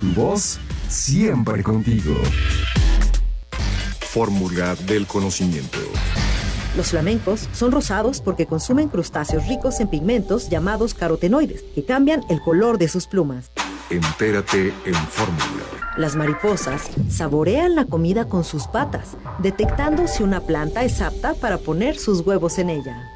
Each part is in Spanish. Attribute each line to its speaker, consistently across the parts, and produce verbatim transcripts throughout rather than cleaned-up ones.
Speaker 1: Tu voz siempre contigo. Fórmula del conocimiento.
Speaker 2: Los flamencos son rosados porque consumen crustáceos ricos en pigmentos llamados carotenoides, que cambian el color de sus plumas.
Speaker 1: Entérate en Fórmula.
Speaker 2: Las mariposas saborean la comida con sus patas, detectando si una planta es apta para poner sus huevos en ella.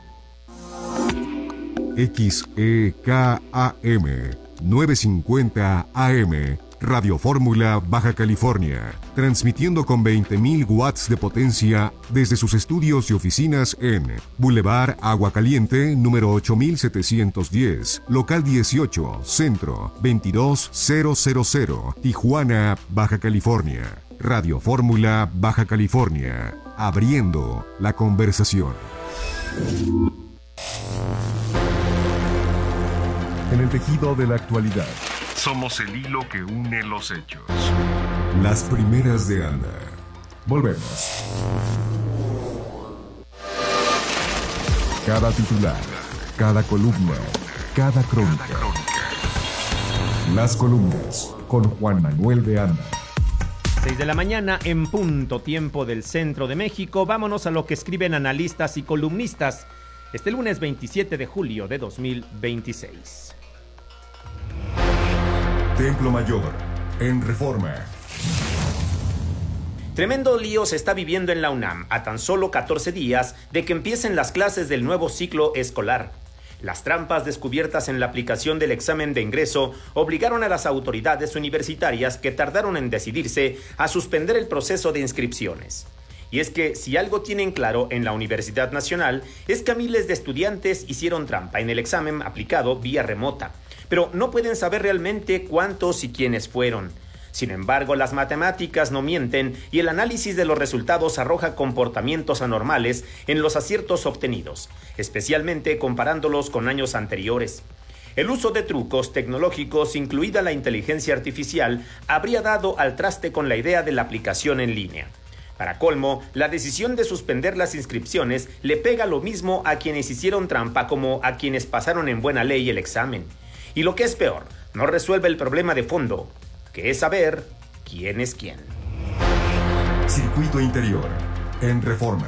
Speaker 3: X E K A M novecientos cincuenta A M, Radio Fórmula, Baja California, transmitiendo con veinte mil watts de potencia desde sus estudios y oficinas en Boulevard Agua Caliente, número ocho mil setecientos diez, local dieciocho, Centro, veintidós mil, Tijuana, Baja California. Radio Fórmula, Baja California, abriendo la conversación. En el tejido de la actualidad, somos el hilo que une los hechos. Las primeras de Anda. Volvemos. Cada titular, cada columna, cada crónica. Las columnas con Juan Manuel de Anda.
Speaker 4: seis de la mañana en punto, tiempo del centro de México. Vámonos a lo que escriben analistas y columnistas este lunes veintisiete de julio de dos mil veintiséis.
Speaker 3: Templo Mayor, en Reforma.
Speaker 4: Tremendo lío se está viviendo en la UNAM a tan solo catorce días de que empiecen las clases del nuevo ciclo escolar. Las trampas descubiertas en la aplicación del examen de ingreso obligaron a las autoridades universitarias que tardaron en decidirse a suspender el proceso de inscripciones. Y es que si algo tienen claro en la Universidad Nacional es que miles de estudiantes hicieron trampa en el examen aplicado vía remota, pero no pueden saber realmente cuántos y quiénes fueron. Sin embargo, las matemáticas no mienten y el análisis de los resultados arroja comportamientos anormales en los aciertos obtenidos, especialmente comparándolos con años anteriores. El uso de trucos tecnológicos, incluida la inteligencia artificial, habría dado al traste con la idea de la aplicación en línea. Para colmo, la decisión de suspender las inscripciones le pega lo mismo a quienes hicieron trampa como a quienes pasaron en buena ley el examen. Y lo que es peor, no resuelve el problema de fondo, que es saber quién es quién.
Speaker 3: Circuito Interior, en Reforma.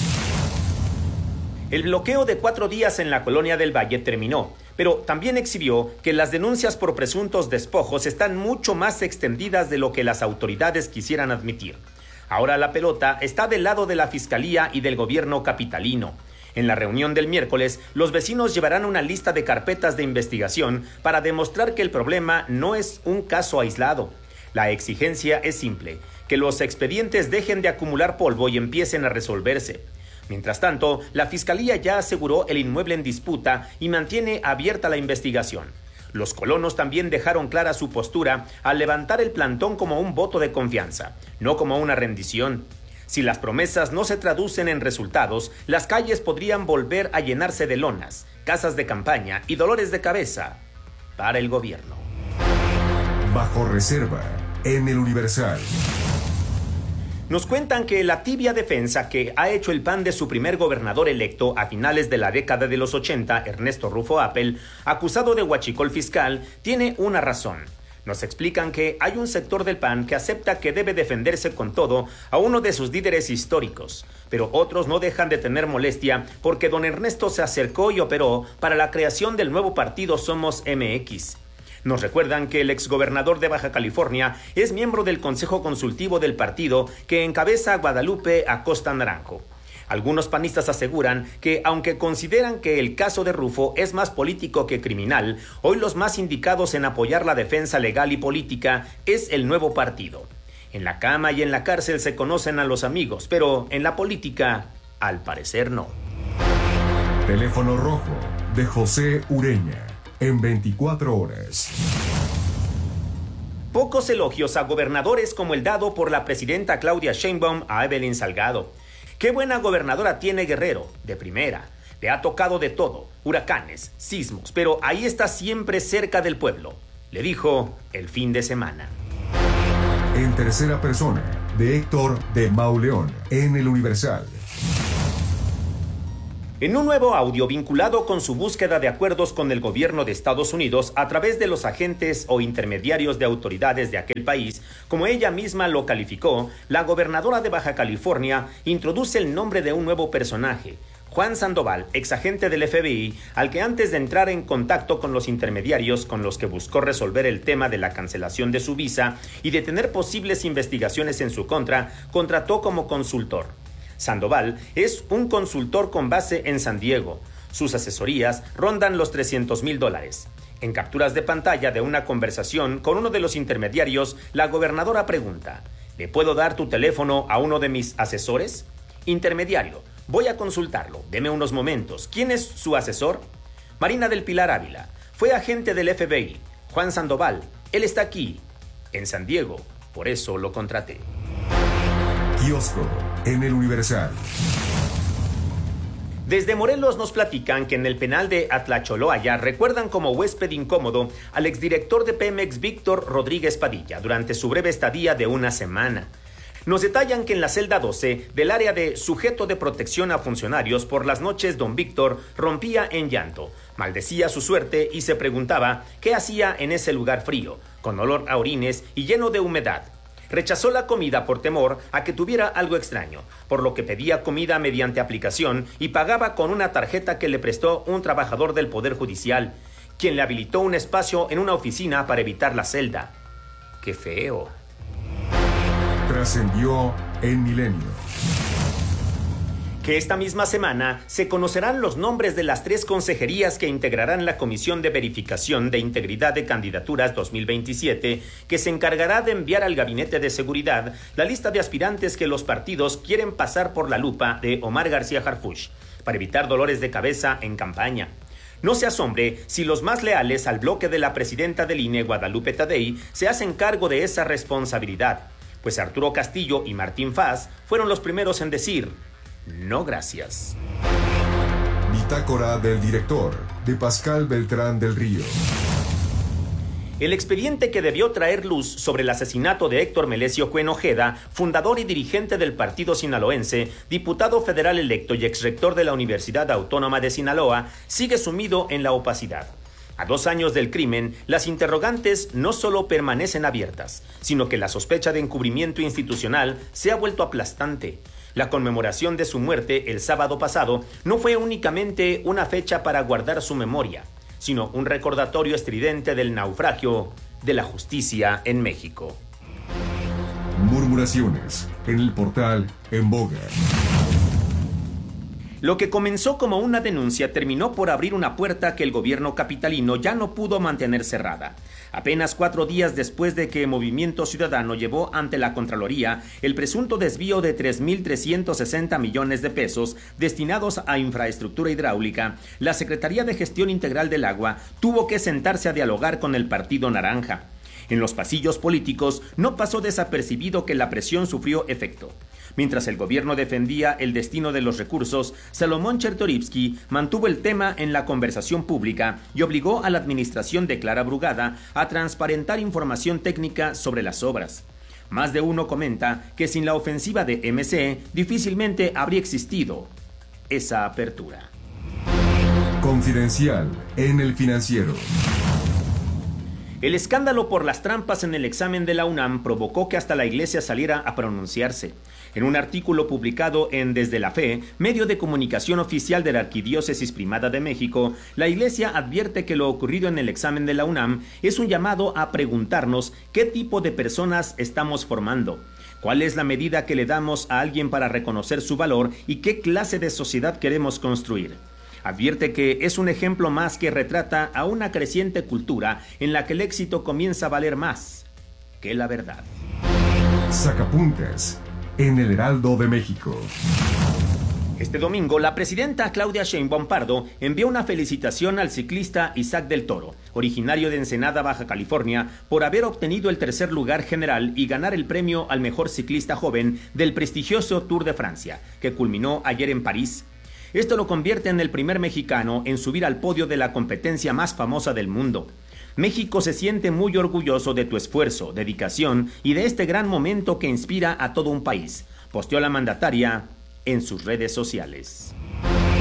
Speaker 4: El bloqueo de cuatro días en la Colonia del Valle terminó, pero también exhibió que las denuncias por presuntos despojos están mucho más extendidas de lo que las autoridades quisieran admitir. Ahora la pelota está del lado de la Fiscalía y del gobierno capitalino. En la reunión del miércoles, los vecinos llevarán una lista de carpetas de investigación para demostrar que el problema no es un caso aislado. La exigencia es simple, que los expedientes dejen de acumular polvo y empiecen a resolverse. Mientras tanto, la Fiscalía ya aseguró el inmueble en disputa y mantiene abierta la investigación. Los colonos también dejaron clara su postura al levantar el plantón como un voto de confianza, no como una rendición. Si las promesas no se traducen en resultados, las calles podrían volver a llenarse de lonas, casas de campaña y dolores de cabeza para el gobierno.
Speaker 3: Bajo reserva, en el Universal.
Speaker 4: Nos cuentan que la tibia defensa que ha hecho el P A N de su primer gobernador electo a finales de la década de los ochenta, Ernesto Rufo Appel, acusado de huachicol fiscal, tiene una razón. Nos explican que hay un sector del P A N que acepta que debe defenderse con todo a uno de sus líderes históricos, pero otros no dejan de tener molestia porque don Ernesto se acercó y operó para la creación del nuevo partido Somos M X. Nos recuerdan que el exgobernador de Baja California es miembro del Consejo Consultivo del partido que encabeza Guadalupe Acosta Naranjo. Algunos panistas aseguran que, aunque consideran que el caso de Rufo es más político que criminal, hoy los más indicados en apoyar la defensa legal y política es el nuevo partido. En la cama y en la cárcel se conocen a los amigos, pero en la política, al parecer no.
Speaker 3: Teléfono rojo de José Ureña, en veinticuatro horas.
Speaker 4: Pocos elogios a gobernadores como el dado por la presidenta Claudia Sheinbaum a Evelyn Salgado. Qué buena gobernadora tiene Guerrero, de primera. Le ha tocado de todo, huracanes, sismos, pero ahí está siempre cerca del pueblo, le dijo el fin de semana.
Speaker 3: En tercera persona, de Héctor de Mauleón, en el Universal.
Speaker 4: En un nuevo audio vinculado con su búsqueda de acuerdos con el gobierno de Estados Unidos a través de los agentes o intermediarios de autoridades de aquel país, como ella misma lo calificó, la gobernadora de Baja California introduce el nombre de un nuevo personaje, Juan Sandoval, exagente del F B I, al que antes de entrar en contacto con los intermediarios con los que buscó resolver el tema de la cancelación de su visa y detener posibles investigaciones en su contra, contrató como consultor. Sandoval es un consultor con base en San Diego. Sus asesorías rondan los trescientos mil dólares. En capturas de pantalla de una conversación con uno de los intermediarios, la gobernadora pregunta: ¿le puedo dar tu teléfono a uno de mis asesores? Intermediario: voy a consultarlo, deme unos momentos. ¿Quién es su asesor? Marina del Pilar Ávila. Fue agente del F B I. Juan Sandoval. Él está aquí, en San Diego. Por eso lo contraté.
Speaker 3: Kiosco en el Universal.
Speaker 4: Desde Morelos nos platican que en el penal de Atlacholoaya recuerdan como huésped incómodo al exdirector de Pemex, Víctor Rodríguez Padilla, durante su breve estadía de una semana. Nos detallan que en la celda doce del área de sujeto de protección a funcionarios, por las noches don Víctor rompía en llanto, maldecía su suerte y se preguntaba qué hacía en ese lugar frío, con olor a orines y lleno de humedad. Rechazó la comida por temor a que tuviera algo extraño, por lo que pedía comida mediante aplicación y pagaba con una tarjeta que le prestó un trabajador del Poder Judicial, quien le habilitó un espacio en una oficina para evitar la celda. ¡Qué feo!
Speaker 3: Trascendió en Milenio.
Speaker 4: Que esta misma semana se conocerán los nombres de las tres consejerías que integrarán la Comisión de Verificación de Integridad de Candidaturas dos mil veintisiete, que se encargará de enviar al Gabinete de Seguridad la lista de aspirantes que los partidos quieren pasar por la lupa de Omar García Harfuch, para evitar dolores de cabeza en campaña. No se asombre si los más leales al bloque de la presidenta del I N E, Guadalupe Tadei, se hacen cargo de esa responsabilidad, pues Arturo Castillo y Martín Faz fueron los primeros en decir: no, gracias.
Speaker 3: Bitácora del director, de Pascal Beltrán del Río.
Speaker 4: El expediente que debió traer luz sobre el asesinato de Héctor Melesio Cuen Ojeda, fundador y dirigente del partido sinaloense, diputado federal electo y exrector de la Universidad Autónoma de Sinaloa, sigue sumido en la opacidad. A dos años del crimen, las interrogantes no solo permanecen abiertas, sino que la sospecha de encubrimiento institucional se ha vuelto aplastante. La conmemoración de su muerte el sábado pasado no fue únicamente una fecha para guardar su memoria, sino un recordatorio estridente del naufragio de la justicia en México.
Speaker 3: Murmuraciones en el portal En Boga.
Speaker 4: Lo que comenzó como una denuncia terminó por abrir una puerta que el gobierno capitalino ya no pudo mantener cerrada. Apenas cuatro días después de que Movimiento Ciudadano llevó ante la Contraloría el presunto desvío de tres mil trescientos sesenta millones de pesos destinados a infraestructura hidráulica, la Secretaría de Gestión Integral del Agua tuvo que sentarse a dialogar con el Partido Naranja. En los pasillos políticos no pasó desapercibido que la presión sufrió efecto. Mientras el gobierno defendía el destino de los recursos, Salomón Chertorivsky mantuvo el tema en la conversación pública y obligó a la administración de Clara Brugada a transparentar información técnica sobre las obras. Más de uno comenta que sin la ofensiva de M C difícilmente habría existido esa apertura.
Speaker 3: Confidencial en El Financiero.
Speaker 4: El escándalo por las trampas en el examen de la UNAM provocó que hasta la Iglesia saliera a pronunciarse. En un artículo publicado en Desde la Fe, medio de comunicación oficial de la Arquidiócesis Primada de México, la Iglesia advierte que lo ocurrido en el examen de la UNAM es un llamado a preguntarnos qué tipo de personas estamos formando, cuál es la medida que le damos a alguien para reconocer su valor y qué clase de sociedad queremos construir. Advierte que es un ejemplo más que retrata a una creciente cultura en la que el éxito comienza a valer más que la verdad.
Speaker 3: Sacapuntas en el Heraldo de México.
Speaker 4: Este domingo, la presidenta Claudia Sheinbaum Pardo envió una felicitación al ciclista Isaac del Toro, originario de Ensenada, Baja California, por haber obtenido el tercer lugar general y ganar el premio al mejor ciclista joven del prestigioso Tour de Francia, que culminó ayer en París. Esto lo convierte en el primer mexicano en subir al podio de la competencia más famosa del mundo. México se siente muy orgulloso de tu esfuerzo, dedicación y de este gran momento que inspira a todo un país, posteó la mandataria en sus redes sociales.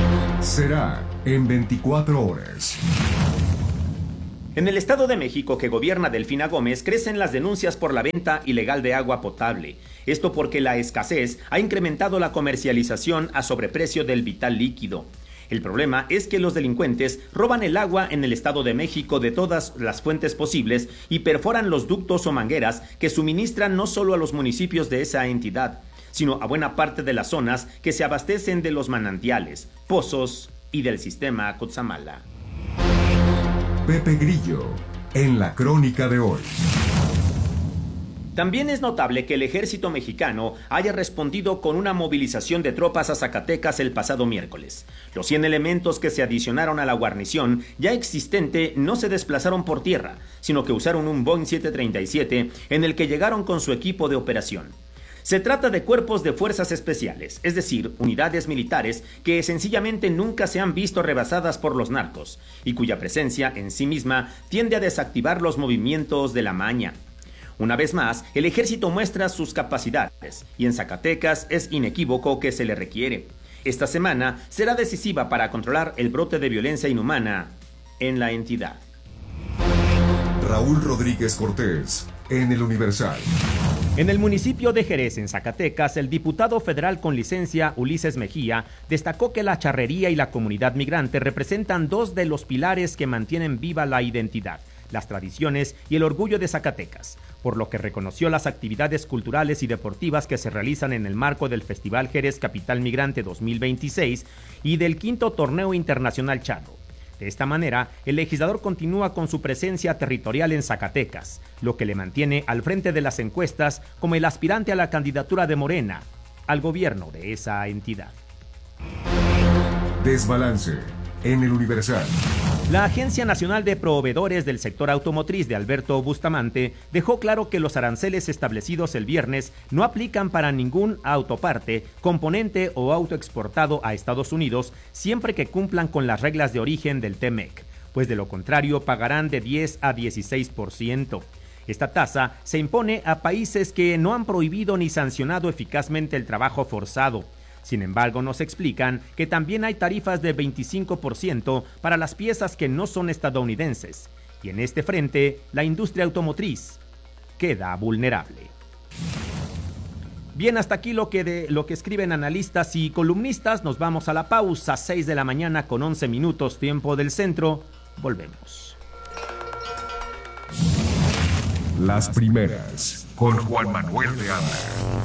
Speaker 3: será en veinticuatro horas.
Speaker 4: En el Estado de México, que gobierna Delfina Gómez, crecen las denuncias por la venta ilegal de agua potable. Esto porque la escasez ha incrementado la comercialización a sobreprecio del vital líquido. El problema es que los delincuentes roban el agua en el Estado de México de todas las fuentes posibles y perforan los ductos o mangueras que suministran no solo a los municipios de esa entidad, sino a buena parte de las zonas que se abastecen de los manantiales, pozos y del sistema Cutzamala.
Speaker 3: Pepe Grillo, en la crónica de hoy.
Speaker 4: También es notable que el ejército mexicano haya respondido con una movilización de tropas a Zacatecas el pasado miércoles. Los cien elementos que se adicionaron a la guarnición ya existente no se desplazaron por tierra, sino que usaron un Boeing siete treinta y siete en el que llegaron con su equipo de operación. Se trata de cuerpos de fuerzas especiales, es decir, unidades militares que sencillamente nunca se han visto rebasadas por los narcos y cuya presencia en sí misma tiende a desactivar los movimientos de la maña. Una vez más, el ejército muestra sus capacidades y en Zacatecas es inequívoco que se le requiere. Esta semana será decisiva para controlar el brote de violencia inhumana en la entidad.
Speaker 3: Raúl Rodríguez Cortés, en El Universal.
Speaker 4: En el municipio de Jerez, en Zacatecas, el diputado federal con licencia Ulises Mejía destacó que la charrería y la comunidad migrante representan dos de los pilares que mantienen viva la identidad, las tradiciones y el orgullo de Zacatecas, por lo que reconoció las actividades culturales y deportivas que se realizan en el marco del Festival Jerez Capital Migrante dos mil veintiséis y del quinto Torneo Internacional Charro. De esta manera, el legislador continúa con su presencia territorial en Zacatecas, lo que le mantiene al frente de las encuestas como el aspirante a la candidatura de Morena al gobierno de esa entidad.
Speaker 3: Desbalance en El Universal.
Speaker 4: La Agencia Nacional de Proveedores del Sector Automotriz de Alberto Bustamante dejó claro que los aranceles establecidos el viernes no aplican para ningún autoparte, componente o auto exportado a Estados Unidos siempre que cumplan con las reglas de origen del T M E C, pues de lo contrario pagarán de diez a dieciséis por ciento. Esta tasa se impone a países que no han prohibido ni sancionado eficazmente el trabajo forzado. Sin embargo, nos explican que también hay tarifas de veinticinco por ciento para las piezas que no son estadounidenses. Y en este frente, la industria automotriz queda vulnerable. Bien, hasta aquí lo que, de, lo que escriben analistas y columnistas. Nos vamos a la pausa, seis de la mañana con once minutos, tiempo del centro. Volvemos.
Speaker 3: Las primeras, con Juan Manuel de Anda.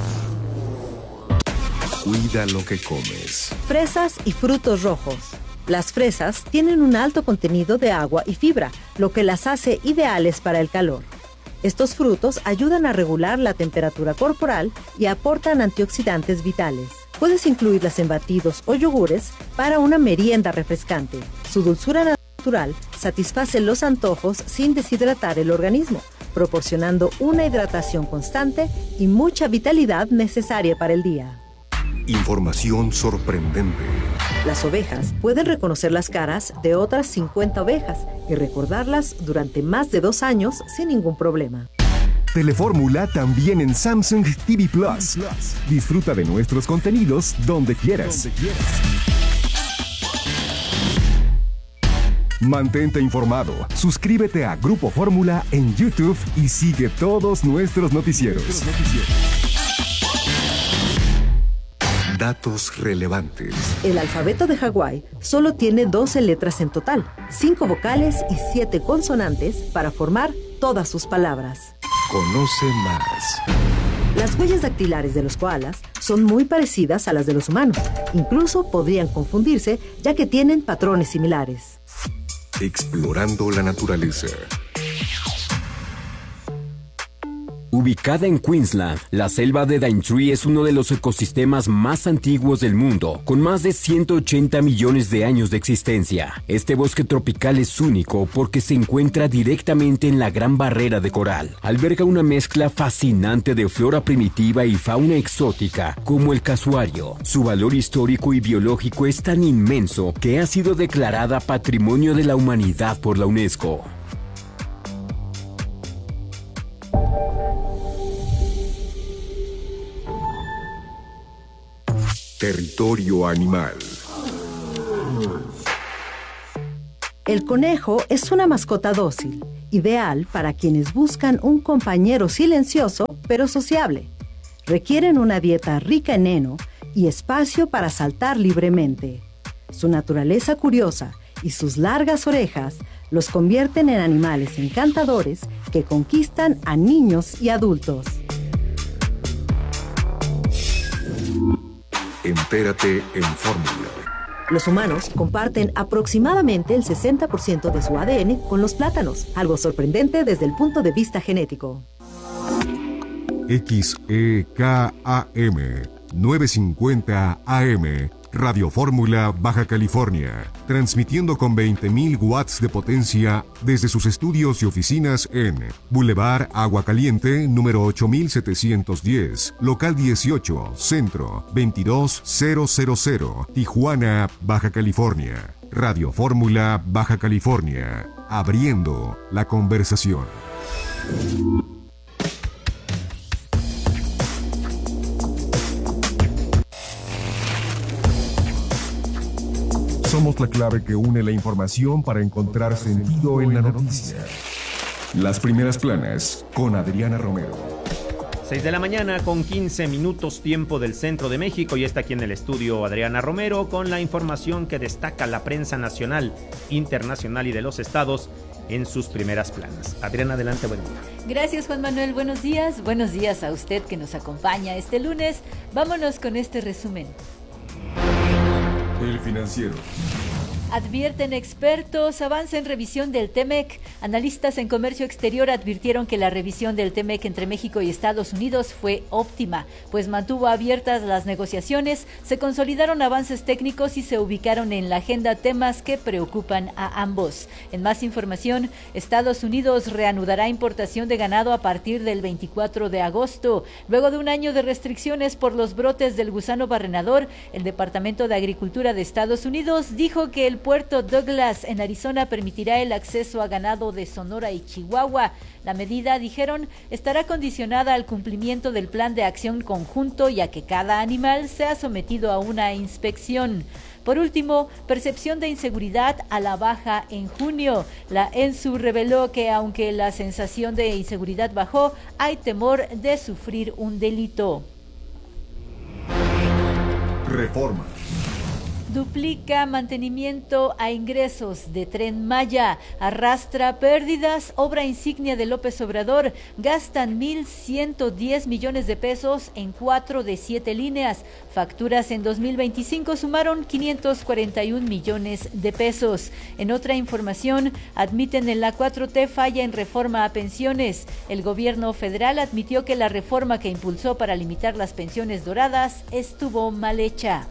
Speaker 1: Cuida lo que comes.
Speaker 2: Fresas y frutos rojos. Las fresas tienen un alto contenido de agua y fibra, lo que las hace ideales para el calor. Estos frutos ayudan a regular la temperatura corporal y aportan antioxidantes vitales. Puedes incluirlas en batidos o yogures para una merienda refrescante. Su dulzura natural satisface los antojos sin deshidratar el organismo, proporcionando una hidratación constante y mucha vitalidad necesaria para el día.
Speaker 1: Información sorprendente.
Speaker 2: Las ovejas pueden reconocer las caras de otras cincuenta ovejas y recordarlas durante más de dos años sin ningún problema.
Speaker 3: Telefórmula también en Samsung T V Plus. Disfruta de nuestros contenidos donde quieras. Mantente informado. Suscríbete a Grupo Fórmula en YouTube y sigue todos nuestros noticieros.
Speaker 1: Datos relevantes.
Speaker 2: El alfabeto de Hawái solo tiene doce letras en total, cinco vocales y siete consonantes para formar todas sus palabras.
Speaker 1: Conoce más.
Speaker 2: Las huellas dactilares de los koalas son muy parecidas a las de los humanos. Incluso podrían confundirse, ya que tienen patrones similares.
Speaker 1: Explorando la naturaleza.
Speaker 5: Ubicada en Queensland, la selva de Daintree es uno de los ecosistemas más antiguos del mundo, con más de ciento ochenta millones de años de existencia. Este bosque tropical es único porque se encuentra directamente en la Gran Barrera de Coral. Alberga una mezcla fascinante de flora primitiva y fauna exótica, como el casuario. Su valor histórico y biológico es tan inmenso que ha sido declarada Patrimonio de la Humanidad por la UNESCO.
Speaker 1: Territorio animal.
Speaker 2: El conejo es una mascota dócil, ideal para quienes buscan un compañero silencioso pero sociable. Requieren una dieta rica en heno y espacio para saltar libremente. Su naturaleza curiosa y sus largas orejas los convierten en animales encantadores que conquistan a niños y adultos.
Speaker 1: Entérate en Fórmula.
Speaker 2: Los humanos comparten aproximadamente el sesenta por ciento de su A D N con los plátanos, algo sorprendente desde el punto de vista genético.
Speaker 3: X E K A M novecientos cincuenta A M, Radio Fórmula, Baja California, transmitiendo con veinte mil watts de potencia desde sus estudios y oficinas en Boulevard Agua Caliente, número ocho mil setecientos diez, local dieciocho, Centro, veintidós mil, Tijuana, Baja California. Radio Fórmula, Baja California, abriendo la conversación. Somos la clave que une la información para encontrar sentido en la noticia. Las primeras planas con Adriana Romero.
Speaker 4: seis de la mañana con quince minutos tiempo del centro de México y está aquí en el estudio Adriana Romero con la información que destaca la prensa nacional, internacional y de los estados en sus primeras planas. Adriana, adelante, buen día.
Speaker 6: Gracias, Juan Manuel, buenos días. Buenos días a usted que nos acompaña este lunes. Vámonos con este resumen.
Speaker 3: El Financiero.
Speaker 6: Advierten expertos, avance en revisión del T-MEC. Analistas en comercio exterior advirtieron que la revisión del T-MEC entre México y Estados Unidos fue óptima, pues mantuvo abiertas las negociaciones, se consolidaron avances técnicos y se ubicaron en la agenda temas que preocupan a ambos. En más información, Estados Unidos reanudará importación de ganado a partir del veinticuatro de agosto. Luego de un año de restricciones por los brotes del gusano barrenador, el Departamento de Agricultura de Estados Unidos dijo que el Puerto Douglas en Arizona permitirá el acceso a ganado de Sonora y Chihuahua. La medida, dijeron, estará condicionada al cumplimiento del plan de acción conjunto y a que cada animal sea sometido a una inspección. Por último, percepción de inseguridad a la baja en junio. La ENSU reveló que aunque la sensación de inseguridad bajó, hay temor de sufrir un delito.
Speaker 3: Reforma.
Speaker 6: Duplica mantenimiento a ingresos de Tren Maya, arrastra pérdidas, obra insignia de López Obrador, gastan mil ciento diez millones de pesos en cuatro de siete líneas, facturas en dos mil veinticinco sumaron quinientos cuarenta y un millones de pesos. En otra información, admiten en la cuatro T falla en reforma a pensiones. El gobierno federal admitió que la reforma que impulsó para limitar las pensiones doradas estuvo mal hecha.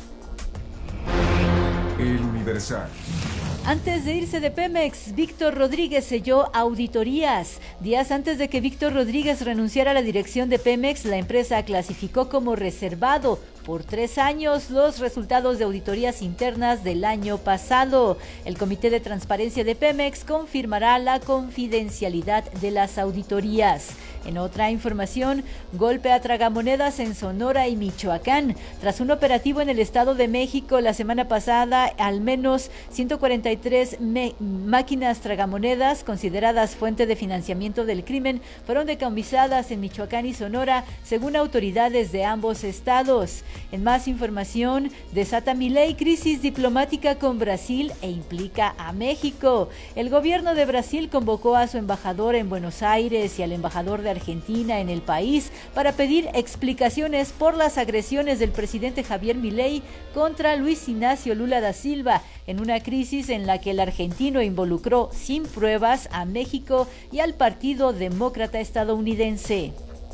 Speaker 3: El Universal.
Speaker 6: Antes de irse de Pemex, Víctor Rodríguez selló auditorías. Días antes de que Víctor Rodríguez renunciara a la dirección de Pemex, la empresa clasificó como reservado por tres años los resultados de auditorías internas del año pasado. El Comité de Transparencia de Pemex confirmará la confidencialidad de las auditorías. En otra información, golpe a tragamonedas en Sonora y Michoacán. Tras un operativo en el Estado de México la semana pasada, al menos ciento cuarenta y tres me- máquinas tragamonedas consideradas fuente de financiamiento del crimen fueron decomisadas en Michoacán y Sonora, según autoridades de ambos estados. En más información, desata Milei crisis diplomática con Brasil e implica a México. El gobierno de Brasil convocó a su embajador en Buenos Aires y al embajador de Argentina en el país para pedir explicaciones por las agresiones del presidente Javier Milei contra Luis Ignacio Lula da Silva, en una crisis en la que el argentino involucró sin pruebas a México y al Partido Demócrata estadounidense.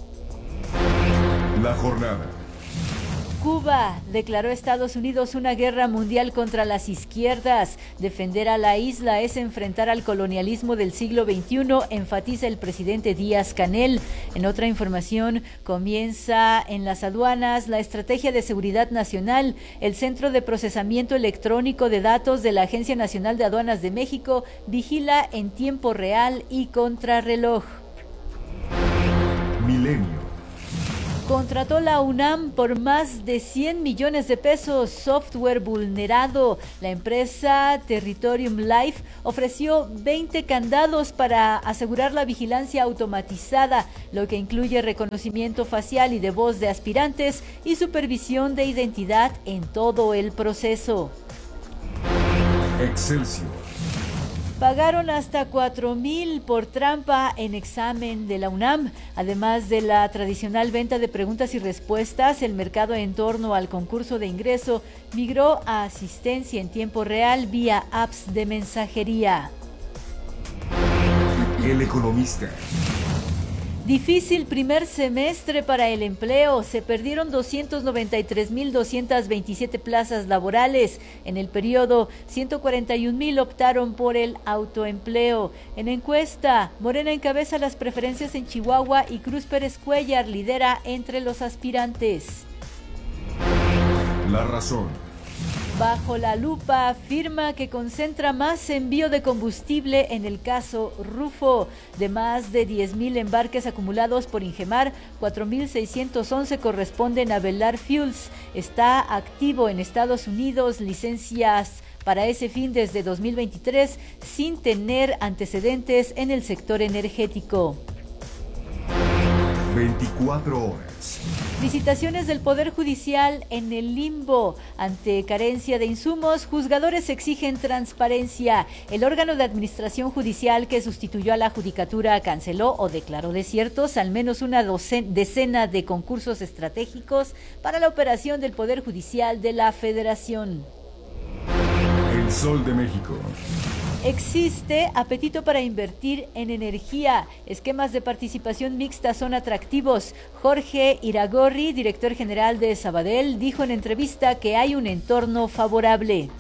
Speaker 3: La jornada.
Speaker 6: Cuba declaró a Estados Unidos una guerra mundial contra las izquierdas. Defender a la isla es enfrentar al colonialismo del siglo veintiuno, enfatiza el presidente Díaz-Canel. En otra información, comienza en las aduanas la Estrategia de Seguridad Nacional. El Centro de Procesamiento Electrónico de Datos de la Agencia Nacional de Aduanas de México vigila en tiempo real y contrarreloj.
Speaker 3: Milenio.
Speaker 6: Contrató la UNAM por más de cien millones de pesos software vulnerado. La empresa Territorium Life ofreció veinte candados para asegurar la vigilancia automatizada, lo que incluye reconocimiento facial y de voz de aspirantes y supervisión de identidad en todo el proceso.
Speaker 3: Excelsior.
Speaker 6: Pagaron hasta cuatro mil por trampa en examen de la UNAM. Además de la tradicional venta de preguntas y respuestas, el mercado en torno al concurso de ingreso migró a asistencia en tiempo real vía apps de mensajería.
Speaker 3: El Economista.
Speaker 6: Difícil primer semestre para el empleo. Se perdieron doscientos noventa y tres mil doscientas veintisiete plazas laborales. En el periodo, ciento cuarenta y un mil optaron por el autoempleo. En encuesta, Morena encabeza las preferencias en Chihuahua y Cruz Pérez Cuellar lidera entre los aspirantes.
Speaker 3: La Razón.
Speaker 6: Bajo la lupa afirma que concentra más envío de combustible en el caso Rufo. De más de diez mil embarques acumulados por Ingemar, cuatro mil seiscientos once corresponden a Velar Fuels. Está activo en Estados Unidos licencias para ese fin desde dos mil veintitrés sin tener antecedentes en el sector energético.
Speaker 3: veinticuatro horas.
Speaker 6: Visitaciones del Poder Judicial en el limbo. Ante carencia de insumos, juzgadores exigen transparencia. El órgano de administración judicial que sustituyó a la Judicatura canceló o declaró desiertos al menos una docena, decena de concursos estratégicos para la operación del Poder Judicial de la Federación.
Speaker 3: El Sol de México.
Speaker 6: Existe apetito para invertir en energía. Esquemas de participación mixta son atractivos. Jorge Iragorri, director general de Sabadell, dijo en entrevista que hay un entorno favorable.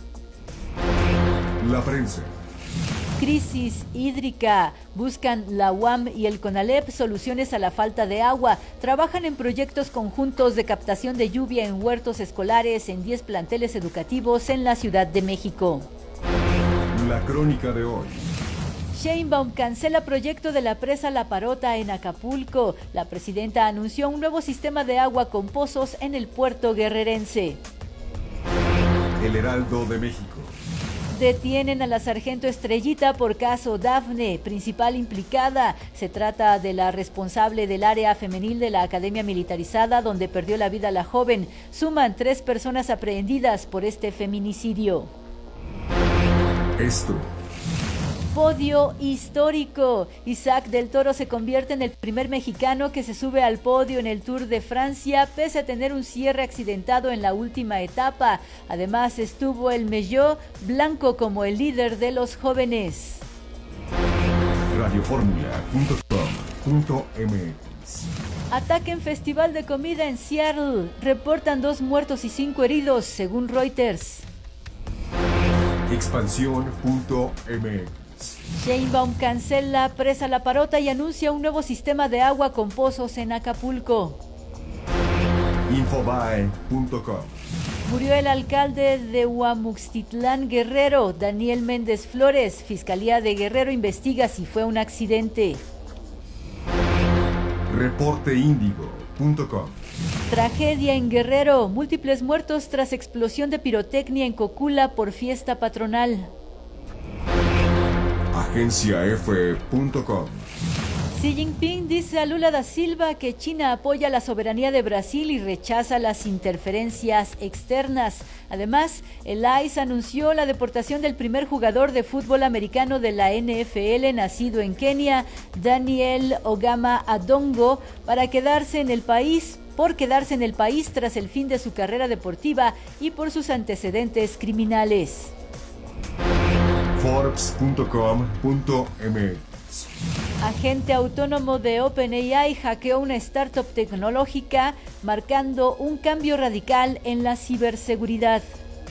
Speaker 3: La Prensa.
Speaker 6: Crisis hídrica. Buscan la U A M y el CONALEP soluciones a la falta de agua. Trabajan en proyectos conjuntos de captación de lluvia en huertos escolares en diez planteles educativos en la Ciudad de México.
Speaker 3: La crónica de hoy.
Speaker 6: Sheinbaum cancela proyecto de la presa La Parota en Acapulco. La presidenta anunció un nuevo sistema de agua con pozos en el puerto guerrerense.
Speaker 3: El Heraldo de México.
Speaker 6: Detienen a la sargento Estrellita por caso Dafne, principal implicada. Se trata de la responsable del área femenil de la Academia Militarizada, donde perdió la vida la joven. Suman tres personas aprehendidas por este feminicidio.
Speaker 3: Esto.
Speaker 6: Podio histórico. Isaac del Toro se convierte en el primer mexicano que se sube al podio en el Tour de Francia, pese a tener un cierre accidentado en la última etapa. Además, estuvo el Melló Blanco como el líder de los jóvenes.
Speaker 3: radioformula punto com punto m x.
Speaker 6: Ataque en festival de comida en Seattle. Reportan dos muertos y cinco heridos, según Reuters.
Speaker 3: Expansión punto m x.
Speaker 6: Sheinbaum cancela presa La Parota y anuncia un nuevo sistema de agua con pozos en Acapulco.
Speaker 3: Infobae punto com.
Speaker 6: Murió el alcalde de Huamuxtitlán, Guerrero, Daniel Méndez Flores. Fiscalía de Guerrero investiga si fue un accidente.
Speaker 3: reporte índigo punto com.
Speaker 6: Tragedia en Guerrero. Múltiples muertos tras explosión de pirotecnia en Cocula por fiesta patronal.
Speaker 3: Agencia F punto com.
Speaker 6: Xi Jinping dice a Lula da Silva que China apoya la soberanía de Brasil y rechaza las interferencias externas. Además, el I C E anunció la deportación del primer jugador de fútbol americano de la N F L nacido en Kenia, Daniel Ogama Adongo, para quedarse en el país, por quedarse en el país tras el fin de su carrera deportiva y por sus antecedentes criminales.
Speaker 3: Forbes punto com punto m x.
Speaker 6: Agente autónomo de OpenAI hackeó una startup tecnológica, marcando un cambio radical en la ciberseguridad.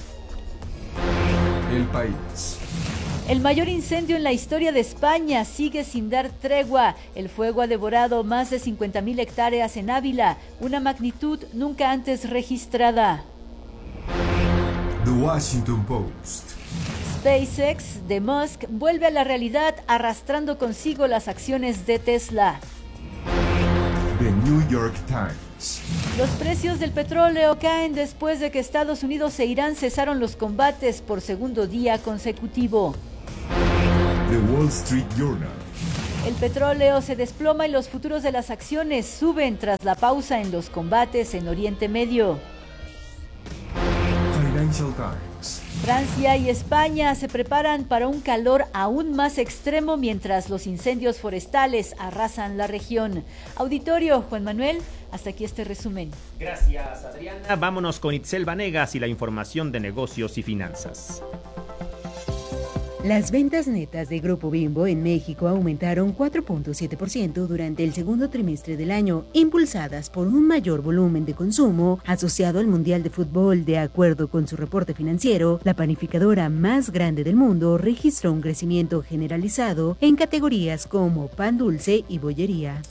Speaker 3: El País.
Speaker 6: El mayor incendio en la historia de España sigue sin dar tregua. El fuego ha devorado más de cincuenta mil hectáreas en Ávila, una magnitud nunca antes registrada.
Speaker 3: The Washington Post.
Speaker 6: SpaceX de Musk vuelve a la realidad arrastrando consigo las acciones de Tesla.
Speaker 3: The New York Times. Sports.
Speaker 6: Los precios del petróleo caen después de que Estados Unidos e Irán cesaron los combates por segundo día consecutivo.
Speaker 3: The Wall Street Journal.
Speaker 6: El petróleo se desploma y los futuros de las acciones suben tras la pausa en los combates en Oriente Medio.
Speaker 3: Financial Times.
Speaker 6: Francia y España se preparan para un calor aún más extremo mientras los incendios forestales arrasan la región. Auditorio, Juan Manuel, hasta aquí este resumen.
Speaker 4: Gracias, Adriana. Vámonos con Itzel Vanegas y la información de negocios y finanzas.
Speaker 7: Las ventas netas de Grupo Bimbo en México aumentaron cuatro punto siete por ciento durante el segundo trimestre del año, impulsadas por un mayor volumen de consumo asociado al Mundial de Fútbol. De acuerdo con su reporte financiero, la panificadora más grande del mundo registró un crecimiento generalizado en categorías como pan dulce y bollería.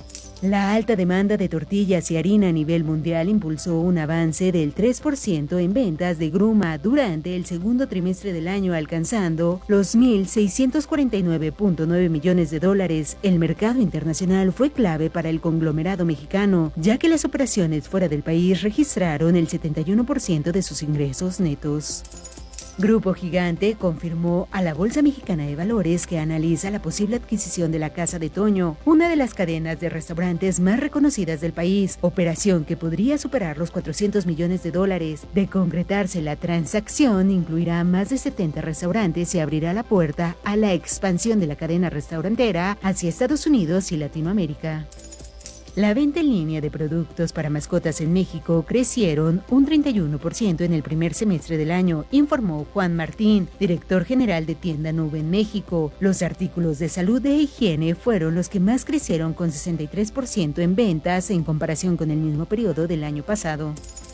Speaker 7: La alta demanda de tortillas y harina a nivel mundial impulsó un avance del tres por ciento en ventas de Gruma durante el segundo trimestre del año, alcanzando los mil seiscientos cuarenta y nueve punto nueve millones de dólares. El mercado internacional fue clave para el conglomerado mexicano, ya que las operaciones fuera del país registraron el setenta y uno por ciento de sus ingresos netos. Grupo Gigante confirmó a la Bolsa Mexicana de Valores que analiza la posible adquisición de la Casa de Toño, una de las cadenas de restaurantes más reconocidas del país, operación que podría superar los cuatrocientos millones de dólares. De concretarse la transacción, incluirá más de setenta restaurantes y abrirá la puerta a la expansión de la cadena restaurantera hacia Estados Unidos y Latinoamérica. La venta en línea de productos para mascotas en México crecieron un treinta y uno por ciento en el primer semestre del año, informó Juan Martín, director general de Tienda Nube en México. Los artículos de salud e higiene fueron los que más crecieron, con sesenta y tres por ciento en ventas en comparación con el mismo periodo del año pasado.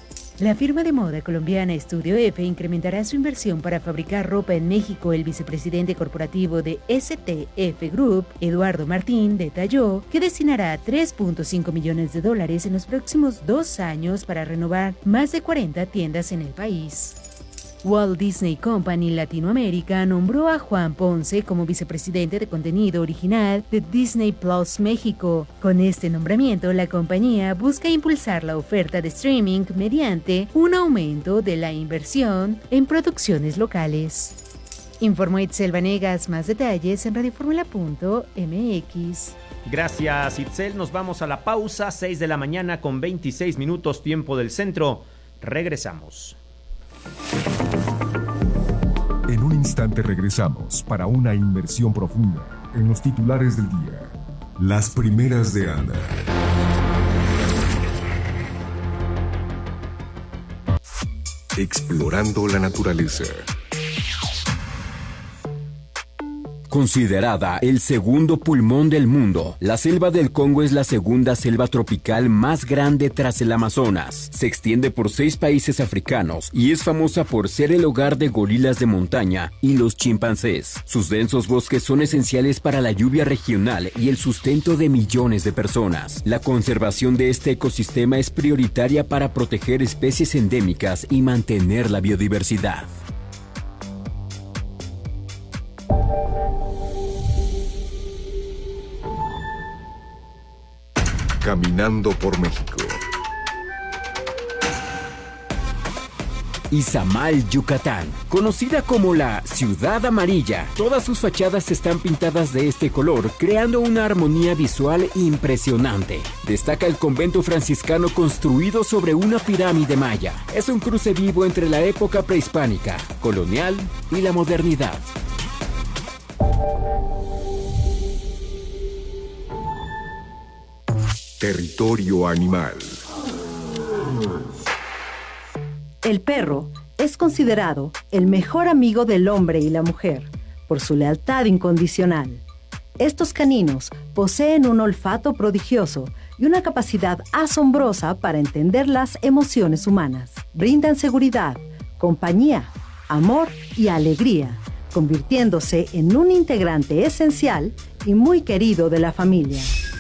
Speaker 7: La firma de moda colombiana Estudio F incrementará su inversión para fabricar ropa en México. El vicepresidente corporativo de S T F Group, Eduardo Martín, detalló que destinará tres punto cinco millones de dólares en los próximos dos años para renovar más de cuarenta tiendas en el país. Walt Disney Company Latinoamérica nombró a Juan Ponce como vicepresidente de contenido original de Disney Plus México. Con este nombramiento, la compañía busca impulsar la oferta de streaming mediante un aumento de la inversión en producciones locales. Informó Itzel Vanegas. Más detalles en radioformula punto m x.
Speaker 4: Gracias, Itzel. Nos vamos a la pausa, seis de la mañana con veintiséis minutos, tiempo del centro. Regresamos.
Speaker 3: En un instante regresamos para una inmersión profunda en los titulares del día. Las primeras de Ana. Explorando la naturaleza.
Speaker 5: Considerada el segundo pulmón del mundo, la selva del Congo es la segunda selva tropical más grande tras el Amazonas. Se extiende por seis países africanos y es famosa por ser el hogar de gorilas de montaña y los chimpancés. Sus densos bosques son esenciales para la lluvia regional y el sustento de millones de personas. La conservación de este ecosistema es prioritaria para proteger especies endémicas y mantener la biodiversidad.
Speaker 1: Caminando por México.
Speaker 5: Izamal, Yucatán, conocida como la Ciudad Amarilla. Todas sus fachadas están pintadas de este color, creando una armonía visual impresionante. Destaca el convento franciscano construido sobre una pirámide maya. Es un cruce vivo entre la época prehispánica, colonial y la modernidad.
Speaker 1: Territorio animal.
Speaker 2: El perro es considerado el mejor amigo del hombre y la mujer por su lealtad incondicional. Estos caninos poseen un olfato prodigioso y una capacidad asombrosa para entender las emociones humanas. Brindan seguridad, compañía, amor y alegría, convirtiéndose en un integrante esencial y muy querido de la familia.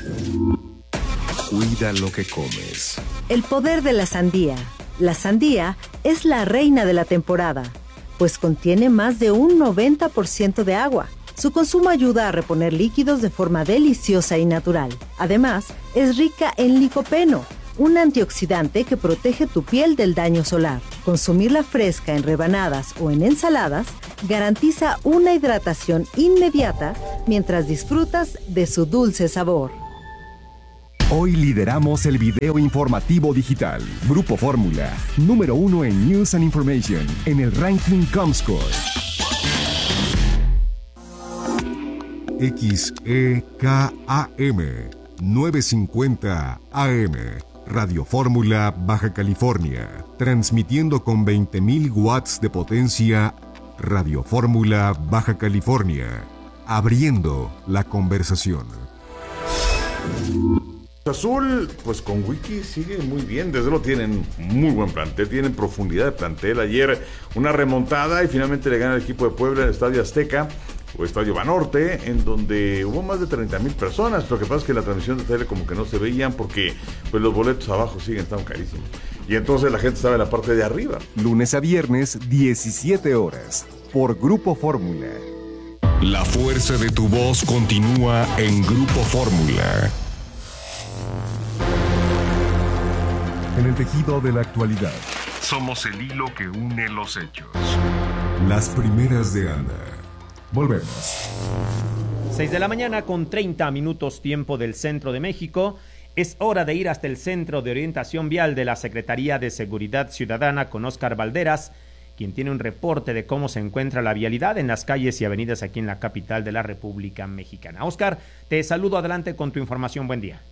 Speaker 1: Cuida lo que comes.
Speaker 2: El poder de la sandía. La sandía es la reina de la temporada, pues contiene más de un noventa por ciento de agua. Su consumo ayuda a reponer líquidos de forma deliciosa y natural. Además, es rica en licopeno, un antioxidante que protege tu piel del daño solar. Consumirla fresca en rebanadas o en ensaladas garantiza una hidratación inmediata mientras disfrutas de su dulce sabor.
Speaker 8: Hoy lideramos el video informativo digital. Grupo Fórmula, número uno en News and Information, en el ranking Comscore.
Speaker 3: X E K A M novecientos cincuenta A M, Radio Fórmula, Baja California, transmitiendo con veinte mil watts de potencia. Radio Fórmula, Baja California, abriendo la conversación.
Speaker 9: Azul, pues con Wiki sigue muy bien, desde luego tienen muy buen plantel, tienen profundidad de plantel. Ayer una remontada y finalmente le gana el equipo de Puebla en el Estadio Azteca o Estadio Banorte, en donde hubo más de treinta mil personas. Lo que pasa es que la transmisión de tele como que no se veían porque pues los boletos abajo siguen estando carísimos. Y entonces la gente estaba en la parte de arriba.
Speaker 8: Lunes a viernes, diecisiete horas, por Grupo Fórmula.
Speaker 1: La fuerza de tu voz continúa en Grupo Fórmula.
Speaker 3: En el tejido de la actualidad,
Speaker 1: Somos el hilo que une los hechos.
Speaker 3: las primeras de Ana. Volvemos.
Speaker 4: seis de la mañana con treinta minutos tiempo del centro de México. Es hora de ir hasta el Centro de Orientación Vial de la Secretaría de Seguridad Ciudadana con Óscar Valderas, quien tiene un reporte de cómo se encuentra la vialidad en las calles y avenidas aquí en la capital de la República Mexicana. Óscar, te saludo, adelante con tu información, buen día.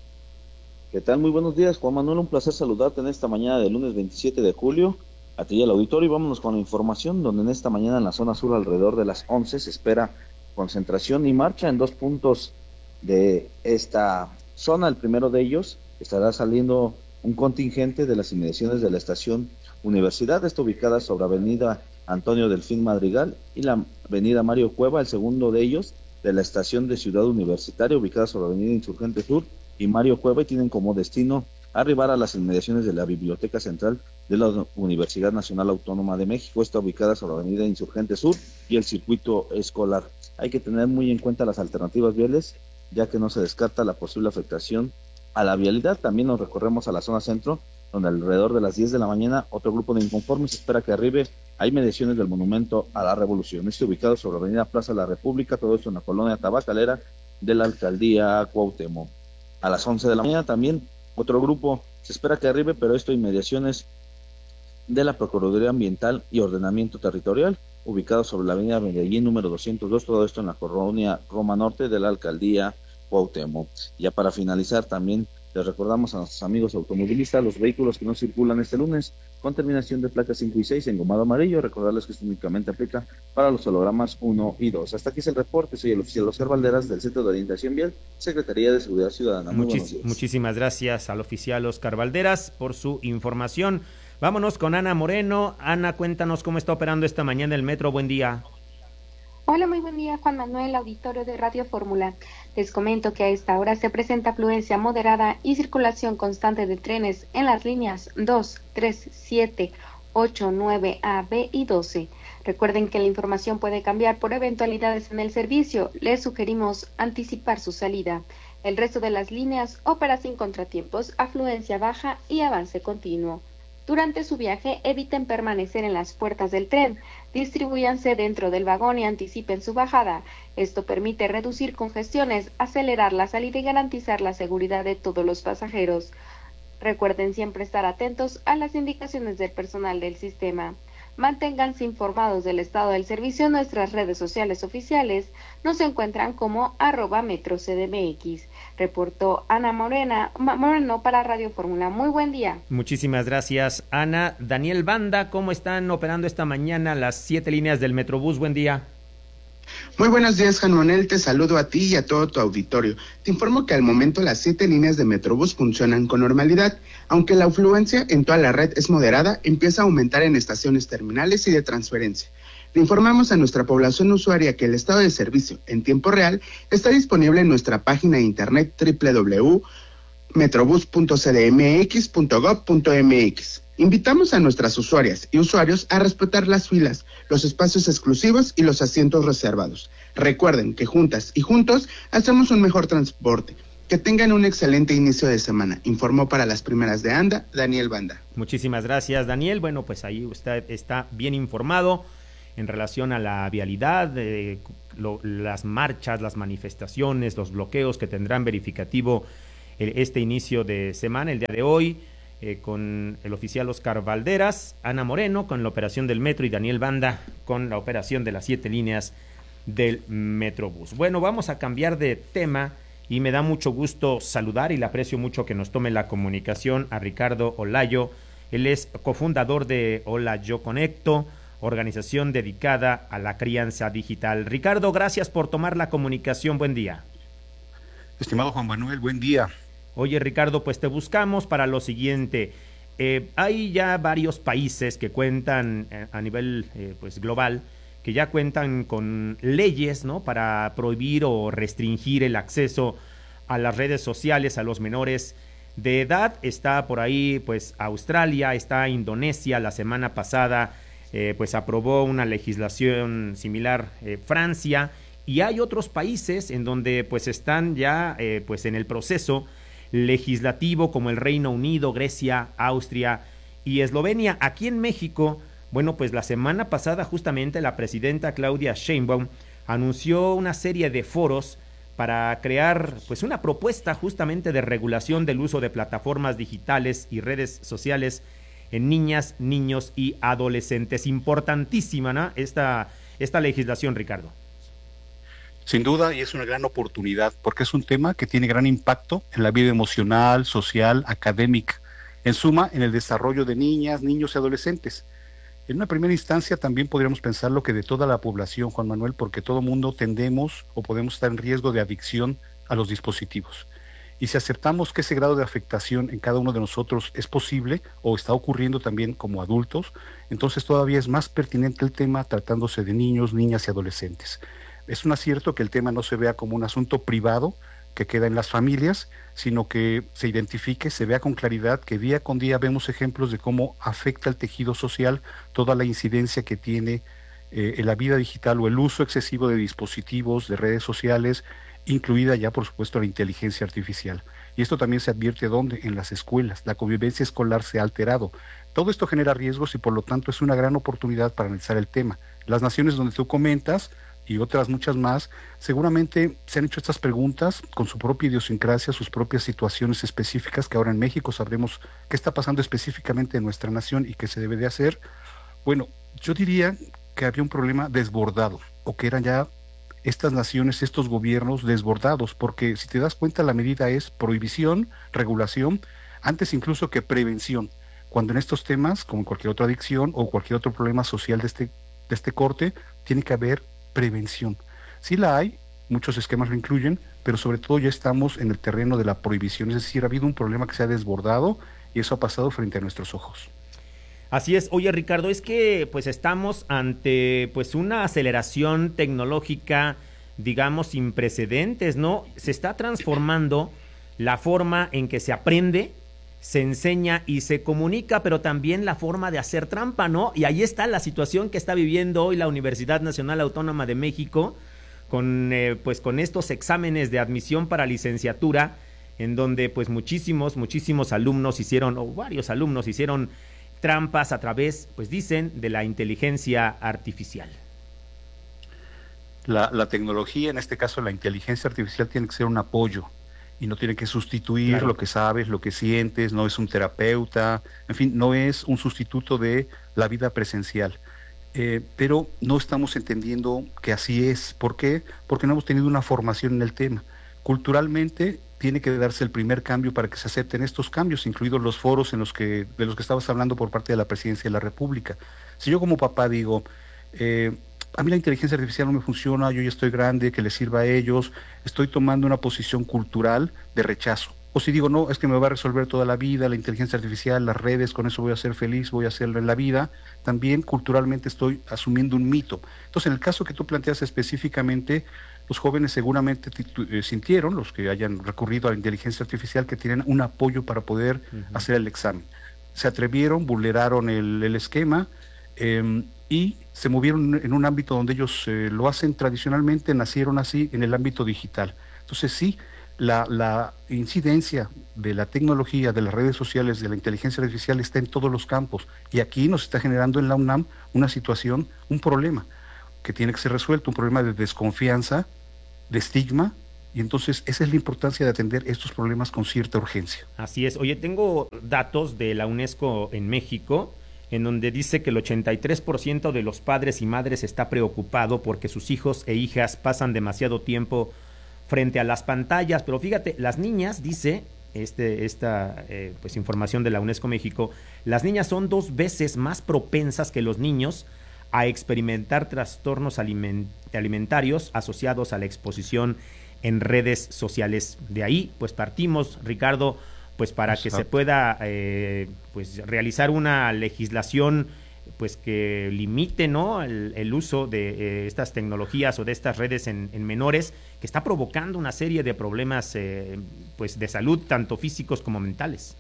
Speaker 10: ¿Qué tal? Muy buenos días, Juan Manuel, un placer saludarte en esta mañana del lunes veintisiete de julio. A ti y al auditorio, y vámonos con la información, donde en esta mañana en la zona sur alrededor de las once se espera concentración y marcha en dos puntos de esta zona. El primero de ellos estará saliendo un contingente de las inmediaciones de la estación Universidad, está ubicada sobre avenida Antonio Delfín Madrigal y la avenida Mario Cueva. El segundo de ellos de la estación de Ciudad Universitaria, ubicada sobre avenida Insurgente Sur y Mario Cueva, y tienen como destino arribar a las inmediaciones de la Biblioteca Central de la Universidad Nacional Autónoma de México. Está ubicada sobre la avenida Insurgente Sur y el circuito escolar. Hay que tener muy en cuenta las alternativas viales, ya que no se descarta la posible afectación a la vialidad. También nos recorremos a la zona centro, donde alrededor de las diez de la mañana otro grupo de inconformes espera que arribe a inmediaciones del Monumento a la Revolución. Está ubicado sobre la avenida Plaza de la República, todo esto en la colonia tabacalera de la alcaldía Cuauhtémoc. A las once de la mañana también otro grupo se espera que arribe, pero esto inmediaciones de la Procuraduría Ambiental y Ordenamiento Territorial, ubicado sobre la avenida Medellín número doscientos dos, todo esto en la colonia Roma Norte de la alcaldía Cuauhtémoc. Ya para finalizar también les recordamos a nuestros amigos automovilistas los vehículos que no circulan este lunes con terminación de placas cinco y seis en gomado amarillo. Recordarles que esto únicamente aplica para los hologramas uno y dos. Hasta aquí es el reporte. Soy el oficial Óscar Valderas del Centro de Orientación Vial, Secretaría de Seguridad Ciudadana. Muy buenos días.
Speaker 4: Muchísimas gracias al oficial Óscar Valderas por su información. Vámonos con Ana Moreno. Ana, cuéntanos cómo está operando esta mañana el metro. Buen día.
Speaker 11: Hola, muy buen día, Juan Manuel, auditorio de Radio Fórmula. Les comento que a esta hora se presenta afluencia moderada y circulación constante de trenes en las líneas dos, tres, siete, ocho, nueve A, B y doce. Recuerden que la información puede cambiar por eventualidades en el servicio. Les sugerimos anticipar su salida. El resto de las líneas opera sin contratiempos, afluencia baja y avance continuo. Durante su viaje, eviten permanecer en las puertas del tren, distribúyanse dentro del vagón y anticipen su bajada. Esto permite reducir congestiones, acelerar la salida y garantizar la seguridad de todos los pasajeros. Recuerden siempre estar atentos a las indicaciones del personal del sistema. Manténganse informados del estado del servicio en nuestras redes sociales oficiales. Nos encuentran como arroba metro C D M X. Reportó Ana Morena, Moreno para Radio Fórmula. Muy buen día.
Speaker 4: Muchísimas gracias, Ana. Daniel Banda, ¿cómo están operando esta mañana las siete líneas del Metrobús? Buen día.
Speaker 12: Muy buenos días, Juan Manuel, te saludo a ti y a todo tu auditorio. Te informo que al momento las siete líneas de Metrobús funcionan con normalidad, aunque la afluencia en toda la red es moderada, empieza a aumentar en estaciones terminales y de transferencia. Le informamos a nuestra población usuaria que el estado de servicio en tiempo real está disponible en nuestra página de internet doble u doble u doble u punto metrobús punto c d m x punto gob punto m x. Invitamos a nuestras usuarias y usuarios a respetar las filas, los espacios exclusivos y los asientos reservados. Recuerden que juntas y juntos hacemos un mejor transporte. Que tengan un excelente inicio de semana. Informó para las primeras de ANDA, Daniel Banda.
Speaker 4: Muchísimas gracias, Daniel. Bueno, pues ahí usted está bien informado en relación a la vialidad, eh, lo, las marchas, las manifestaciones, los bloqueos que tendrán verificativo el, este inicio de semana, el día de hoy, eh, con el oficial Oscar Valderas, Ana Moreno con la operación del metro y Daniel Banda con la operación de las siete líneas del Metrobús. Bueno, vamos a cambiar de tema. Y me da mucho gusto saludar y le aprecio mucho que nos tome la comunicación a Ricardo Olayo. Él es cofundador de Hola Yo Conecto, organización dedicada a la crianza digital. Ricardo, gracias por tomar la comunicación. Buen día.
Speaker 13: Estimado Juan Manuel, buen día.
Speaker 4: Oye, Ricardo, pues te buscamos para lo siguiente. Eh, hay ya varios países que cuentan eh, a nivel eh, pues global, que ya cuentan con leyes, ¿no?, para prohibir o restringir el acceso a las redes sociales a los menores de edad. Está por ahí, pues, Australia, está Indonesia. La semana pasada, eh, pues, aprobó una legislación similar eh, Francia, y hay otros países en donde, pues, están ya, eh, pues, en el proceso legislativo, como el Reino Unido, Grecia, Austria y Eslovenia. Aquí en México, bueno, pues la semana pasada justamente la presidenta Claudia Sheinbaum anunció una serie de foros para crear pues una propuesta justamente de regulación del uso de plataformas digitales y redes sociales en niñas, niños y adolescentes. Importantísima, ¿no?, esta, esta legislación, Ricardo.
Speaker 13: Sin duda, y es una gran oportunidad, porque es un tema que tiene gran impacto en la vida emocional, social, académica, en suma, en el desarrollo de niñas, niños y adolescentes. En una primera instancia también podríamos pensar lo que de toda la población, Juan Manuel, porque todo mundo tendemos o podemos estar en riesgo de adicción a los dispositivos. Y si aceptamos que ese grado de afectación en cada uno de nosotros es posible o está ocurriendo también como adultos, entonces todavía es más pertinente el tema tratándose de niños, niñas y adolescentes. Es un acierto que el tema no se vea como un asunto privado que queda en las familias, sino que se identifique, se vea con claridad que día con día vemos ejemplos de cómo afecta el tejido social toda la incidencia que tiene eh, en la vida digital o el uso excesivo de dispositivos, de redes sociales, incluida ya por supuesto la inteligencia artificial. Y esto también se advierte ¿dónde? En las escuelas. La convivencia escolar se ha alterado. Todo esto genera riesgos y por lo tanto es una gran oportunidad para analizar el tema. Las naciones donde tú comentas y otras muchas más, seguramente se han hecho estas preguntas con su propia idiosincrasia, sus propias situaciones específicas, que ahora en México sabremos qué está pasando específicamente en nuestra nación y qué se debe de hacer. Bueno, yo diría que había un problema desbordado, o que eran ya estas naciones, estos gobiernos desbordados, porque si te das cuenta la medida es prohibición, regulación, antes incluso que prevención, cuando en estos temas, como en cualquier otra adicción o cualquier otro problema social de este, de este corte, tiene que haber prevención. Sí la hay, muchos esquemas lo incluyen, pero sobre todo ya estamos en el terreno de la prohibición, es decir, ha habido un problema que se ha desbordado y eso ha pasado frente a nuestros ojos.
Speaker 4: Así es. Oye, Ricardo, es que pues estamos ante pues una aceleración tecnológica, digamos, sin precedentes, ¿no? Se está transformando la forma en que se aprende, se enseña y se comunica, pero también la forma de hacer trampa, ¿no? Y ahí está la situación que está viviendo hoy la Universidad Nacional Autónoma de México con, eh, pues, con estos exámenes de admisión para licenciatura, en donde pues muchísimos, muchísimos alumnos hicieron, o varios alumnos hicieron trampas a través, pues dicen, de la inteligencia artificial.
Speaker 13: La, la tecnología, en este caso la inteligencia artificial, tiene que ser un apoyo y no tiene que sustituir claro. lo que sabes, lo que sientes, no es un terapeuta, en fin, no es un sustituto de la vida presencial. Eh, pero no estamos entendiendo que así es. ¿Por qué? Porque no hemos tenido una formación en el tema. Culturalmente tiene que darse el primer cambio para que se acepten estos cambios, incluidos los foros en los que, de los que estabas hablando por parte de la Presidencia de la República. Si yo como papá digo, eh, a mí la inteligencia artificial no me funciona, yo ya estoy grande, que les sirva a ellos, estoy tomando una posición cultural de rechazo. O si digo, no, es que me va a resolver toda la vida, la inteligencia artificial, las redes, con eso voy a ser feliz, voy a hacerlo en la vida, también culturalmente estoy asumiendo un mito. Entonces, en el caso que tú planteas específicamente, los jóvenes seguramente eh, sintieron, los que hayan recurrido a la inteligencia artificial, que tienen un apoyo para poder uh-huh. hacer el examen. Se atrevieron, vulneraron el, el esquema eh, y se movieron en un ámbito donde ellos eh, lo hacen tradicionalmente, nacieron así en el ámbito digital. Entonces sí, la, la incidencia de la tecnología, de las redes sociales, de la inteligencia artificial está en todos los campos, y aquí nos está generando en la UNAM una situación, un problema que tiene que ser resuelto, un problema de desconfianza, de estigma, y entonces esa es la importancia de atender estos problemas con cierta urgencia.
Speaker 4: Así es. Oye, tengo datos de la UNESCO en México, en donde dice que el ochenta y tres por ciento de los padres y madres está preocupado porque sus hijos e hijas pasan demasiado tiempo frente a las pantallas. Pero fíjate, las niñas, dice este, esta eh, pues información de la UNESCO México, las niñas son dos veces más propensas que los niños a experimentar trastornos aliment- alimentarios asociados a la exposición en redes sociales. De ahí, pues partimos, Ricardo, pues para Exacto. que se pueda eh, pues realizar una legislación pues que limite, ¿no?, el, el uso de eh, estas tecnologías o de estas redes en, en menores, que está provocando una serie de problemas eh, pues de salud, tanto físicos como mentales.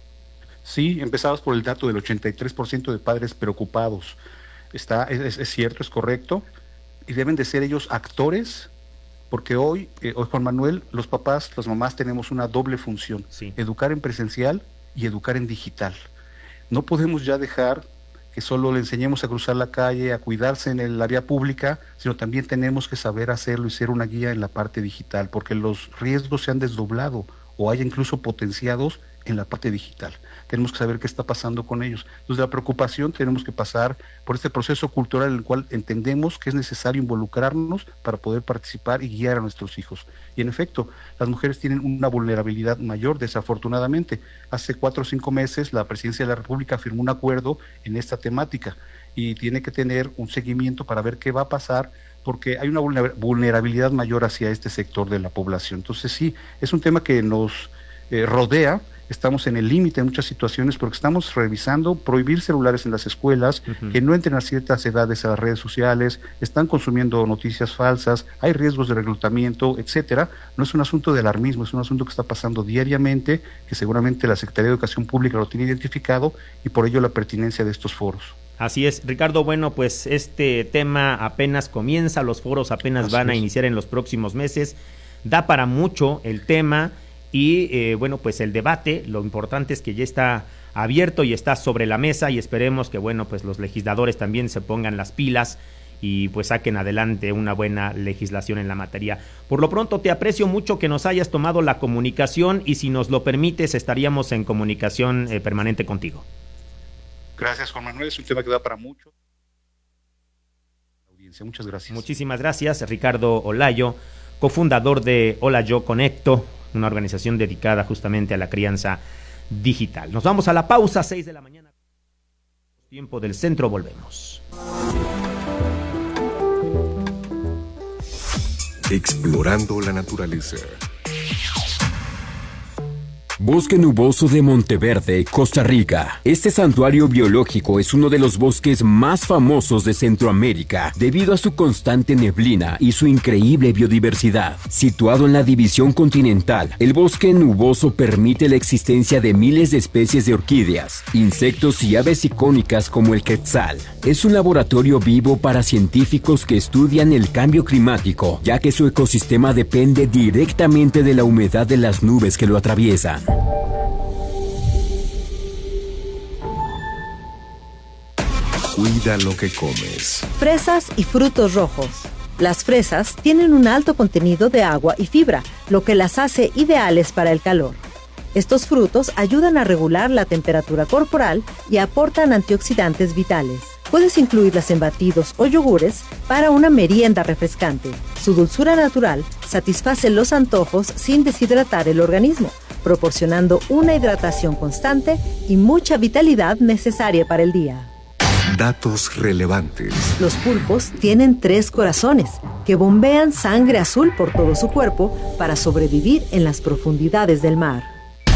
Speaker 13: Sí, empezamos por el dato del ochenta y tres por ciento de padres preocupados. Está, es, es cierto, es correcto, y deben de ser ellos actores, porque hoy, eh, hoy Juan Manuel, los papás, las mamás tenemos una doble función, sí. educar en presencial y educar en digital. No podemos ya dejar que solo le enseñemos a cruzar la calle, a cuidarse en el área pública, sino también tenemos que saber hacerlo y ser una guía en la parte digital, porque los riesgos se han desdoblado o hay incluso potenciados en la parte digital. Tenemos que saber qué está pasando con ellos. Entonces, la preocupación, tenemos que pasar por este proceso cultural en el cual entendemos que es necesario involucrarnos para poder participar y guiar a nuestros hijos. Y en efecto, las mujeres tienen una vulnerabilidad mayor, desafortunadamente. Hace cuatro o cinco meses la Presidencia de la República firmó un acuerdo en esta temática y tiene que tener un seguimiento para ver qué va a pasar, porque hay una vulnerabilidad mayor hacia este sector de la población. Entonces sí, es un tema que nos eh, rodea. Estamos en el límite en muchas situaciones porque estamos revisando prohibir celulares en las escuelas, uh-huh. que no entren a ciertas edades a las redes sociales, están consumiendo noticias falsas, hay riesgos de reclutamiento, etcétera. No es un asunto de alarmismo, es un asunto que está pasando diariamente, que seguramente la Secretaría de Educación Pública lo tiene identificado, y por ello la pertinencia de estos foros.
Speaker 4: Así es, Ricardo. Bueno, pues este tema apenas comienza, los foros apenas Así van es. a iniciar en los próximos meses, da para mucho el tema. Y eh, bueno, pues el debate, lo importante es que ya está abierto y está sobre la mesa, y esperemos que bueno, pues los legisladores también se pongan las pilas y pues saquen adelante una buena legislación en la materia. Por lo pronto, te aprecio mucho que nos hayas tomado la comunicación, y si nos lo permites estaríamos en comunicación eh, permanente contigo.
Speaker 13: Gracias, Juan Manuel, es un tema que da para mucho. Audiencia, muchas gracias.
Speaker 4: Muchísimas gracias, Ricardo Olayo, cofundador de Hola Yo Conecto, una organización dedicada justamente a la crianza digital. Nos vamos a la pausa, seis de la mañana. Tiempo del centro, volvemos.
Speaker 3: Explorando la naturaleza.
Speaker 5: Bosque nuboso de Monteverde, Costa Rica. Este santuario biológico es uno de los bosques más famosos de Centroamérica debido a su constante neblina y su increíble biodiversidad. Situado en la división continental, el bosque nuboso permite la existencia de miles de especies de orquídeas, insectos y aves icónicas como el quetzal. Es un laboratorio vivo para científicos que estudian el cambio climático, ya que su ecosistema depende directamente de la humedad de las nubes que lo atraviesan.
Speaker 3: Cuida lo que comes.
Speaker 2: Fresas y frutos rojos. Las fresas tienen un alto contenido de agua y fibra, lo que las hace ideales para el calor. Estos frutos ayudan a regular la temperatura corporal y aportan antioxidantes vitales. Puedes incluirlas en batidos o yogures para una merienda refrescante. Su dulzura natural satisface los antojos sin deshidratar el organismo, proporcionando una hidratación constante y mucha vitalidad necesaria para el día.
Speaker 3: Datos relevantes.
Speaker 2: Los pulpos tienen tres corazones que bombean sangre azul por todo su cuerpo para sobrevivir en las profundidades del mar.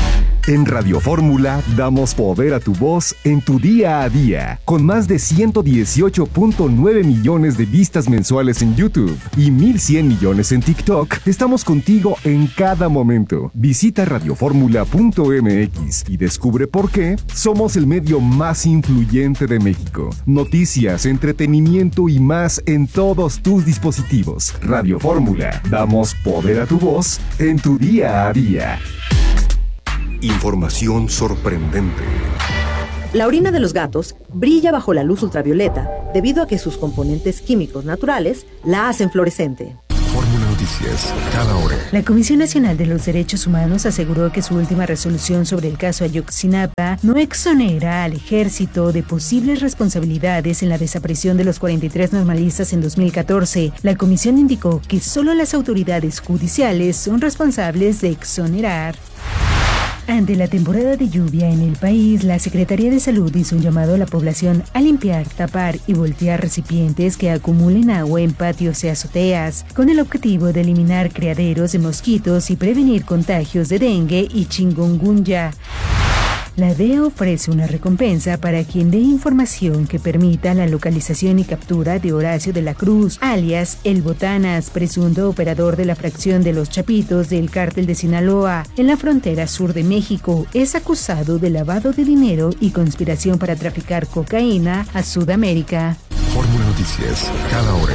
Speaker 8: En Radio Fórmula damos poder a tu voz en tu día a día. Con más de ciento dieciocho punto nueve millones de vistas mensuales en YouTube y mil cien millones en TikTok, estamos contigo en cada momento. Visita radioformula punto m x y descubre por qué somos el medio más influyente de México. Noticias, entretenimiento y más en todos tus dispositivos. Radio Fórmula, damos poder a tu voz en tu día a día.
Speaker 3: Información sorprendente.
Speaker 2: La orina de los gatos brilla bajo la luz ultravioleta debido a que sus componentes químicos naturales la hacen fluorescente.
Speaker 3: Fórmula Noticias, cada hora.
Speaker 7: La Comisión Nacional de los Derechos Humanos aseguró que su última resolución sobre el caso Ayotzinapa no exonera al ejército de posibles responsabilidades en la desaparición de los cuarenta y tres normalistas en dos mil catorce. La comisión indicó que solo las autoridades judiciales son responsables de exonerar. Ante la temporada de lluvia en el país, la Secretaría de Salud hizo un llamado a la población a limpiar, tapar y voltear recipientes que acumulen agua en patios y azoteas, con el objetivo de eliminar criaderos de mosquitos y prevenir contagios de dengue y chikungunya. La D E A ofrece una recompensa para quien dé información que permita la localización y captura de Horacio de la Cruz, alias El Botanas, presunto operador de la fracción de Los Chapitos del Cártel de Sinaloa, en la frontera sur de México. Es acusado de lavado de dinero y conspiración para traficar cocaína a Sudamérica.
Speaker 3: Fórmula Noticias, cada hora.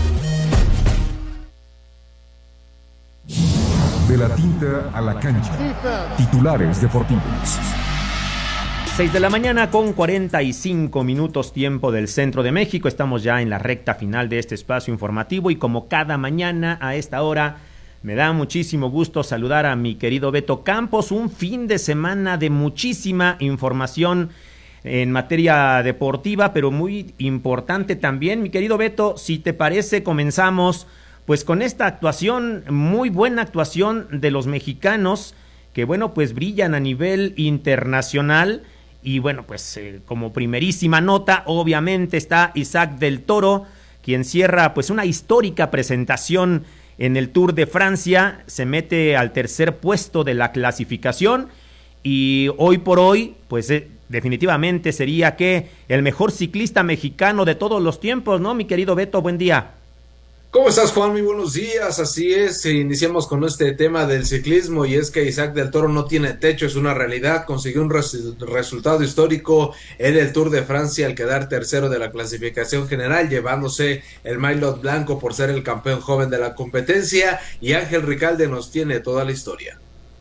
Speaker 3: De la tinta a la cancha. Titulares deportivos.
Speaker 4: seis de la mañana con cuarenta y cinco minutos tiempo del centro de México. Estamos ya en la recta final de este espacio informativo y como cada mañana a esta hora me da muchísimo gusto saludar a mi querido Beto Campos. Un fin de semana de muchísima información en materia deportiva, pero muy importante también. Mi querido Beto, si te parece, comenzamos pues con esta actuación, muy buena actuación de los mexicanos que bueno, pues brillan a nivel internacional. Y bueno, pues eh, como primerísima nota, obviamente está Isaac del Toro, quien cierra pues una histórica presentación en el Tour de Francia, se mete al tercer puesto de la clasificación y hoy por hoy, pues eh, definitivamente sería que el mejor ciclista mexicano de todos los tiempos, ¿no, mi querido Beto? Buen día.
Speaker 14: ¿Cómo estás, Juan? Muy buenos días, así es, iniciamos con este tema del ciclismo y es que Isaac del Toro no tiene techo, es una realidad, consiguió un res- resultado histórico en el Tour de Francia al quedar tercero de la clasificación general, llevándose el maillot blanco por ser el campeón joven de la competencia y Ángel Ricalde nos tiene toda la historia.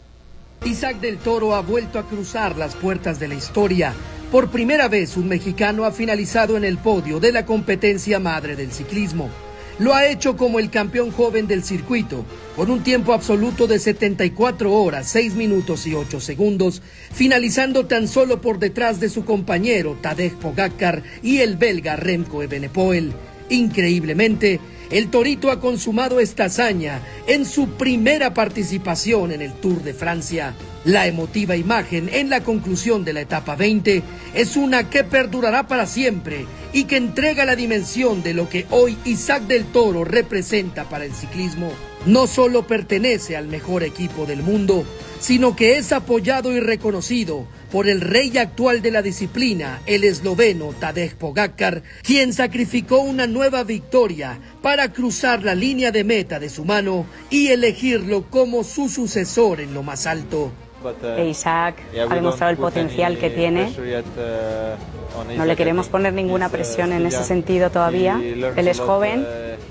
Speaker 15: Isaac del Toro ha vuelto a cruzar las puertas de la historia. Por primera vez un mexicano ha finalizado en el podio de la competencia madre del ciclismo. Lo ha hecho como el campeón joven del circuito, con un tiempo absoluto de setenta y cuatro horas, seis minutos y ocho segundos, finalizando tan solo por detrás de su compañero Tadej Pogačar y el belga Remco Evenepoel. Increíblemente, el Torito ha consumado esta hazaña en su primera participación en el Tour de Francia. La emotiva imagen en la conclusión de la etapa veinte es una que perdurará para siempre y que entrega la dimensión de lo que hoy Isaac del Toro representa para el ciclismo. No solo pertenece al mejor equipo del mundo, sino que es apoyado y reconocido por el rey actual de la disciplina, el esloveno Tadej Pogačar, quien sacrificó una nueva victoria para cruzar la línea de meta de su mano y elegirlo como su sucesor en lo más alto.
Speaker 16: Isaac ha demostrado el potencial que tiene. No le queremos poner ninguna presión en ese sentido todavía. Él es joven,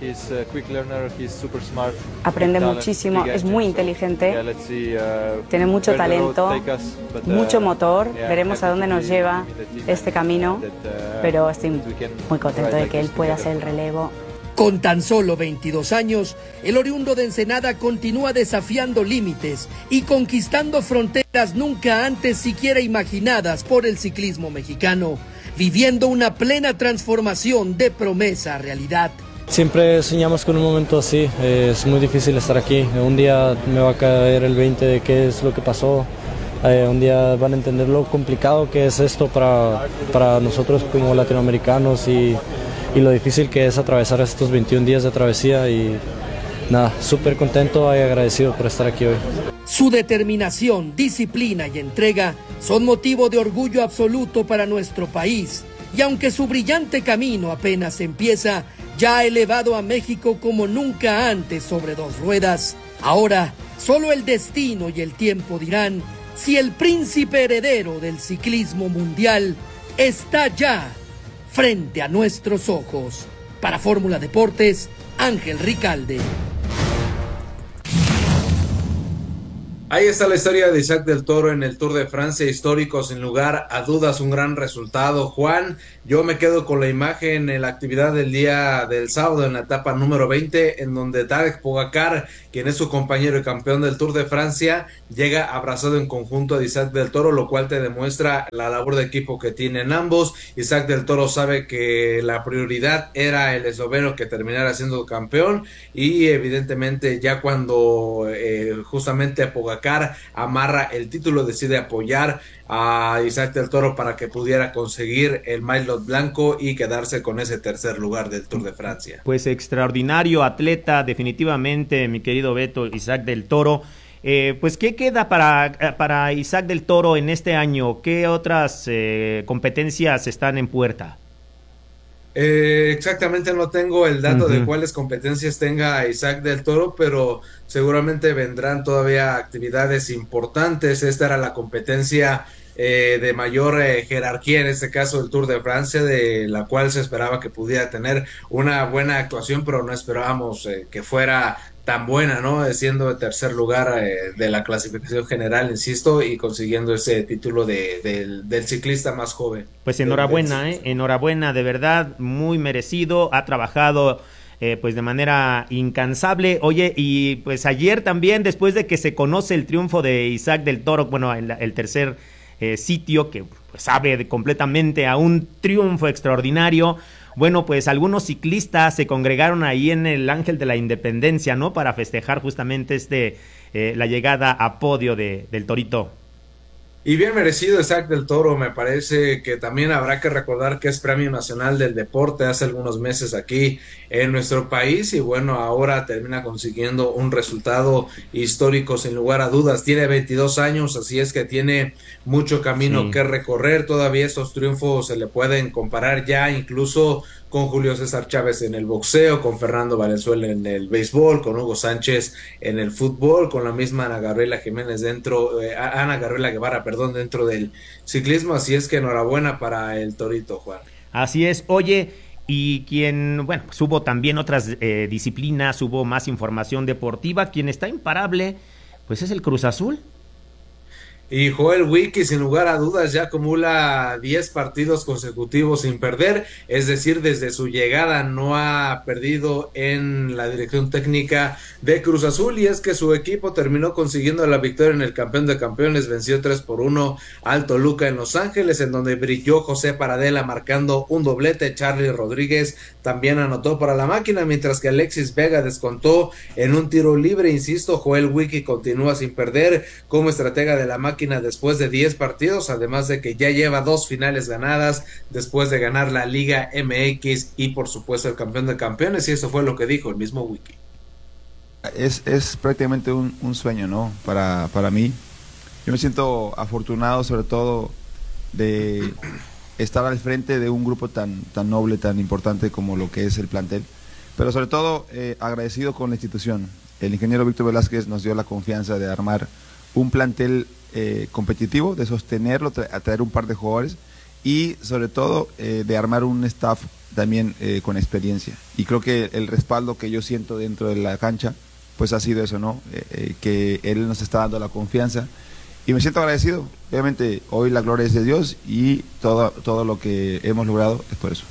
Speaker 16: aprende muchísimo, es muy inteligente, tiene mucho talento, mucho motor. Veremos a dónde nos lleva este camino, pero estoy muy contento de que él pueda hacer el relevo.
Speaker 15: Con tan solo veintidós años, el oriundo de Ensenada continúa desafiando límites y conquistando fronteras nunca antes siquiera imaginadas por el ciclismo mexicano, viviendo una plena transformación de promesa a realidad.
Speaker 17: Siempre soñamos con un momento así, es muy difícil estar aquí. Un día me va a caer el veinte de qué es lo que pasó. Eh, un día van a entender lo complicado que es esto para, para nosotros como latinoamericanos y y lo difícil que es atravesar estos veintiún días de travesía y nada, súper contento y agradecido por estar aquí hoy.
Speaker 15: Su determinación, disciplina y entrega son motivo de orgullo absoluto para nuestro país. Y aunque su brillante camino apenas empieza, ya ha elevado a México como nunca antes sobre dos ruedas. Ahora, solo el destino y el tiempo dirán si el príncipe heredero del ciclismo mundial está ya frente a nuestros ojos. Para Fórmula Deportes, Ángel Ricalde.
Speaker 14: Ahí está la historia de Isaac del Toro en el Tour de Francia, histórico, sin lugar a dudas, un gran resultado. Juan, yo me quedo con la imagen en la actividad del día del sábado, en la etapa número veinte, en donde Tadej Pogačar, quien es su compañero y campeón del Tour de Francia, llega abrazado en conjunto a Isaac del Toro, lo cual te demuestra la labor de equipo que tienen ambos. Isaac del Toro sabe que la prioridad era el esloveno que terminara siendo campeón, y evidentemente ya cuando eh, justamente Pogačar amarra el título, decide apoyar a Isaac del Toro para que pudiera conseguir el maillot blanco y quedarse con ese tercer lugar del Tour de Francia.
Speaker 4: Pues extraordinario atleta, definitivamente, mi querido Beto, Isaac del Toro. Eh, pues, ¿qué queda para, para Isaac del Toro en este año? ¿Qué otras eh, competencias están en puerta?
Speaker 14: Eh, exactamente no tengo el dato uh-huh. de cuáles competencias tenga Isaac del Toro, pero seguramente vendrán todavía actividades importantes. Esta era la competencia eh, de mayor eh, jerarquía, en este caso el Tour de Francia, de la cual se esperaba que pudiera tener una buena actuación, pero no esperábamos eh, que fuera tan buena, ¿no? Siendo el tercer lugar eh, de la clasificación general, insisto, y consiguiendo ese título de, de, del ciclista más joven.
Speaker 4: Pues enhorabuena, eh, enhorabuena, de verdad, muy merecido, ha trabajado eh, pues de manera incansable. Oye, y pues ayer también, después de que se conoce el triunfo de Isaac del Toro, bueno, el, el tercer eh, sitio, que pues sabe de, completamente a un triunfo extraordinario. Bueno, pues algunos ciclistas se congregaron ahí en el Ángel de la Independencia, ¿no? Para festejar justamente este eh, la llegada a podio de, del Torito.
Speaker 14: Y bien merecido Isaac del Toro, me parece que también habrá que recordar que es Premio Nacional del Deporte hace algunos meses aquí en nuestro país, y bueno, ahora termina consiguiendo un resultado histórico sin lugar a dudas. Tiene veintidós años, así es que tiene mucho camino sí. que recorrer. Todavía estos triunfos se le pueden comparar ya incluso con Julio César Chávez en el boxeo, con Fernando Valenzuela en el béisbol, con Hugo Sánchez en el fútbol, con la misma Ana Gabriela Jiménez dentro, eh, Ana Gabriela Guevara, perdón, dentro del ciclismo. Así es que enhorabuena para el Torito, Juan.
Speaker 4: Así es. Oye, y quien, bueno, pues hubo también otras eh, disciplinas, hubo más información deportiva. Quien está imparable, pues es el Cruz Azul.
Speaker 14: Y Joel Wiki, sin lugar a dudas, ya acumula diez partidos consecutivos sin perder, es decir, desde su llegada no ha perdido en la dirección técnica de Cruz Azul, y es que su equipo terminó consiguiendo la victoria en el campeón de campeones, venció tres por uno al Toluca en Los Ángeles, en donde brilló José Paradela marcando un doblete. Charly Rodríguez también anotó para la máquina, mientras que Alexis Vega descontó en un tiro libre. Insisto, Joel Wiki continúa sin perder como estratega de la máquina después de diez partidos, además de que ya lleva dos finales ganadas después de ganar la Liga M X y por supuesto el campeón de campeones, y eso fue lo que dijo el mismo Wiki.
Speaker 18: Es, es prácticamente un, un sueño, ¿no? Para, para mí. Yo me siento afortunado, sobre todo de estar al frente de un grupo tan, tan noble, tan importante como lo que es el plantel, pero sobre todo eh, agradecido con la institución. El ingeniero Víctor Velázquez nos dio la confianza de armar un plantel eh, competitivo, de sostenerlo, tra- a traer un par de jugadores y sobre todo eh, de armar un staff también eh, con experiencia. Y creo que el respaldo que yo siento dentro de la cancha pues ha sido eso, ¿no? Eh, eh, que él nos está dando la confianza y me siento agradecido. Obviamente hoy la gloria es de Dios y todo, todo lo que hemos logrado es por eso.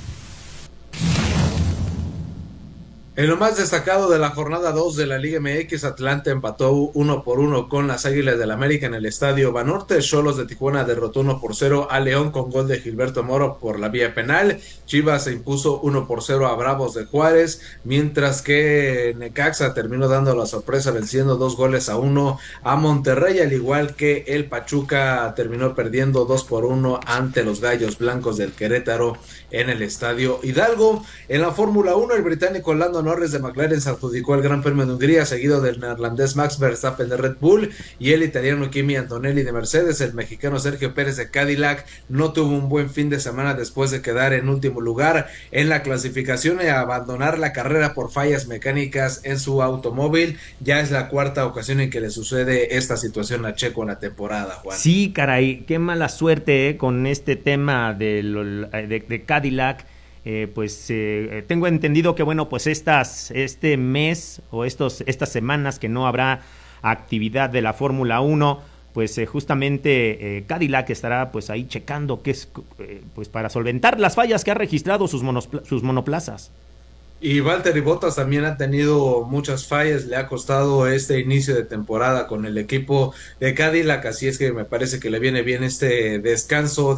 Speaker 14: En lo más destacado de la jornada dos de la Liga M X, Atlante empató uno por uno con las Águilas del América en el Estadio Banorte. Xolos de Tijuana derrotó uno por cero a León con gol de Gilberto Moro por la vía penal. Chivas se impuso uno por cero a Bravos de Juárez, mientras que Necaxa terminó dando la sorpresa venciendo dos goles a uno a Monterrey, al igual que el Pachuca terminó perdiendo dos por uno ante los Gallos Blancos del Querétaro en el Estadio Hidalgo. En la Fórmula uno, el británico Lando Lando Norris de McLaren se adjudicó el Gran Premio de Hungría, seguido del neerlandés Max Verstappen de Red Bull y el italiano Kimi Antonelli de Mercedes. El mexicano Sergio Pérez de Cadillac no tuvo un buen fin de semana después de quedar en último lugar en la clasificación y abandonar la carrera por fallas mecánicas en su automóvil. Ya es la cuarta ocasión en que le sucede esta situación a Checo en la temporada, Juan.
Speaker 4: Sí, caray, qué mala suerte eh, con este tema de, de, de Cadillac. Eh, pues eh, tengo entendido que bueno, pues estas este mes o estos estas semanas que no habrá actividad de la Fórmula uno, pues eh, justamente eh, Cadillac estará pues ahí checando qué es eh, pues para solventar las fallas que ha registrado sus monopla- sus monoplazas.
Speaker 14: Y Valtteri Bottas también ha tenido muchas fallas, le ha costado este inicio de temporada con el equipo de Cadillac, así es que me parece que le viene bien este descanso